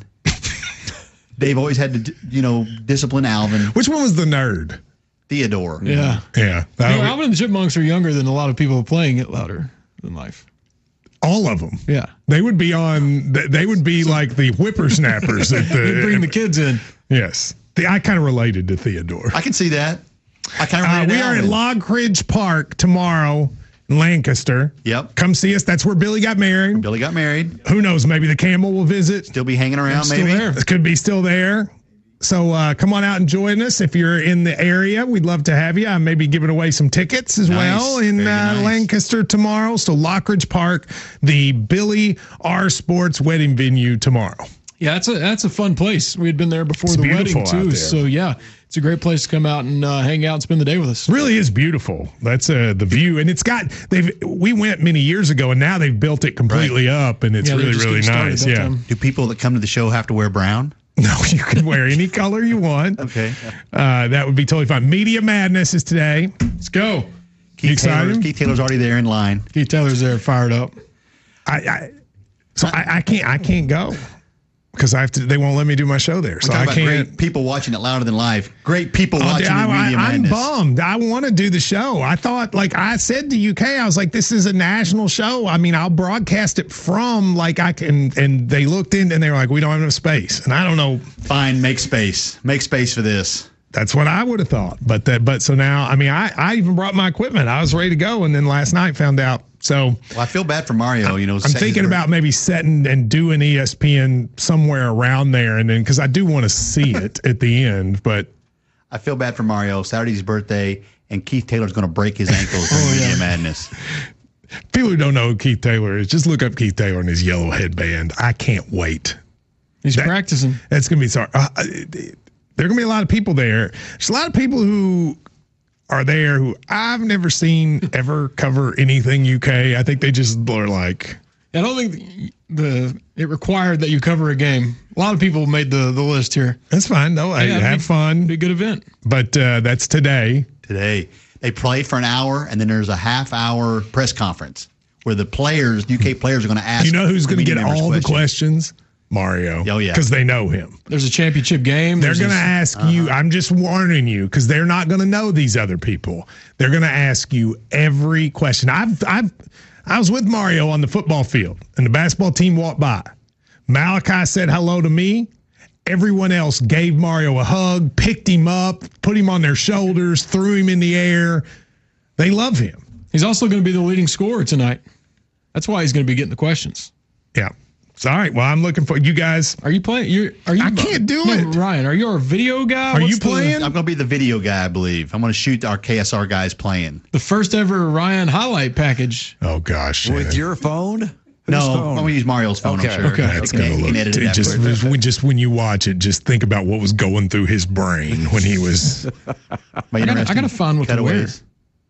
Dave always had to, you know, discipline Alvin.
Which one was the nerd?
Theodore.
Yeah.
Yeah.
You know,
Uh,
Alvin and the Chipmunks are younger than a lot of people playing it louder than life.
all of them.
Yeah.
They would be on, they would be like the whippersnappers. at the,
They bring the kids in.
Yes. The, I kind of related to Theodore.
I can see that. I kind of
uh, We are at Log Ridge Park tomorrow in Lancaster.
Yep.
Come see us. That's where Billy got married.
Billy got married.
Who knows? Maybe the camel will visit.
Still be hanging around,
Still
maybe.
there. It could be still there. So uh, come on out and join us. If you're in the area, we'd love to have you. I may be giving away some tickets as
Nice.
well in uh,
nice.
Lancaster tomorrow. So Lockridge Park, the Billy R Sports wedding venue tomorrow.
Yeah, that's a that's a fun place. We had been there before
It's
the
beautiful
wedding
out
too.
there.
So yeah, it's a great place to come out and uh, hang out and spend the day with us.
Really is beautiful. That's uh, the view, and it's got they've. We went many years ago, and now they've built it completely up, and it's
Yeah, they're
really
just
really
getting started
nice.
that
Yeah.
time.
Do people that come to the show have to wear brown?
No, you can wear any color you want.
Okay.
Uh, that would be totally fine. Media Madness is today. Let's go.
Keith
You excited?
Taylor's, Keith Taylor's already there in line.
Keith Taylor's there, fired up.
I, I so I, I can't I can't go because I have to. They won't let me do my show there,
We're
so
talking
I
about
can't.
great people watching it louder than live. Great people
Oh,
watching
I,
the Media
I, I'm
Madness.
bummed. I want to do the show. I thought, like I said to U K, I was like, this is a national show. I mean, I'll broadcast it from like I can. And they looked in and they were like, we don't have enough space. And I don't know.
Fine, make space. Make space for this.
That's what I would have thought. But that, but so now, I mean, I, I even brought my equipment. I was ready to go. And then last night found out. So
Well, I feel bad for Mario. You know,
I'm
set-
thinking about maybe setting and doing E S P N somewhere around there. And then, cause I do want to see it at the end, but
I feel bad for Mario. Saturday's birthday, and Keith Taylor's going to break his ankles in Media Madness.
people who don't know who Keith Taylor is, just look up Keith Taylor and his yellow headband. I can't wait.
He's
That-
practicing.
That's going to be sorry. Uh, uh, there are going to be a lot of people there. There's a lot of people who are there who I've never seen ever cover anything U K. I think they just are like,
I don't think the it required that you cover a game. A lot of people made the, the list here.
that's fine. No, I
Yeah,
have
be-
fun.
Be a good event.
But uh, that's today.
Today, they play for an hour, and then there's a half-hour press conference where the players, U K players, are going to ask.
You know who's going to
media
get
members
all the questions? Mario.
Oh, yeah.
Because they know him.
There's a championship game.
They're
There's
going to
this-
ask you. I'm just warning you because they're not going to know these other people. They're going to ask you every question. I've, I've, I was with Mario on the football field, and the basketball team walked by. Malachi said hello to me. Everyone else gave Mario a hug, picked him up, put him on their shoulders, threw him in the air. They love him.
He's also going to be the leading scorer tonight. That's why he's going to be getting the questions.
Yeah. So, all right. Well, I'm looking for you guys.
Are you playing? You're, are you?
I can't do
no,
it.
Ryan, are you our video guy?
Are
What's
you
the-
playing?
I'm going to be the video guy, I believe. I'm going to shoot our K S R guys playing.
The first ever Ryan highlight package.
Oh gosh.
With
Shannon.
your phone? Whose
No,
phone?
I'm going to use Mario's phone,
Okay,
I'm sure.
okay.
That's
He can-
gonna
he
look.
can edit it
It just,
afterwards.
when, just when you watch it, just think about what was going through his brain when he was.
My
I gotta, I
interesting
gotta find what to wear.
cutaways.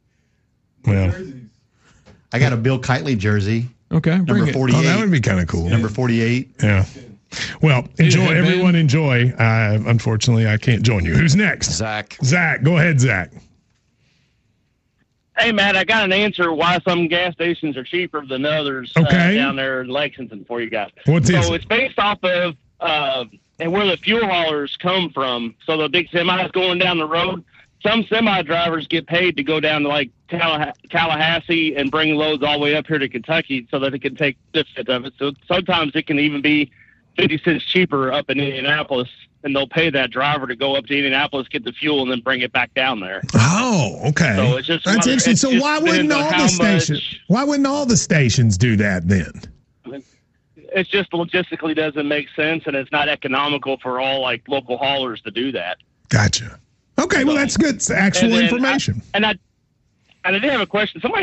Well,
I got a Bill Kitely jersey,
Okay, bring
number
it.
forty-eight.
oh, that would be kind of cool.
Number forty-eight.
Yeah. Well, enjoy.
headband.
Everyone enjoy. Uh, unfortunately, I can't join you. Who's next?
Zach.
Zach, go ahead, Zach.
Hey, Matt, I got an answer why some gas stations are cheaper than others
Okay.
uh, down there in Lexington for you guys.
What
so
is it?
it's based off of uh, and where the fuel haulers come from. So the big semis going down the road, some semi drivers get paid to go down to like Tallaha- Tallahassee and bring loads all the way up here to Kentucky so that they can take benefit of it. So sometimes it can even be fifty cents cheaper up in Indianapolis, and they'll pay that driver to go up to Indianapolis, get the fuel, and then bring it back down there.
Oh, okay.
So it's just
That's
one-
interesting.
it's
So
just
why wouldn't
depends on
all
how
the stations?
much-
Why wouldn't all the stations do that then?
It just logistically doesn't make sense, and it's not economical for all like local haulers to do that.
Gotcha. Okay, well that's good. It's actual
And then I-
information.
and I and I did have a question. Somebody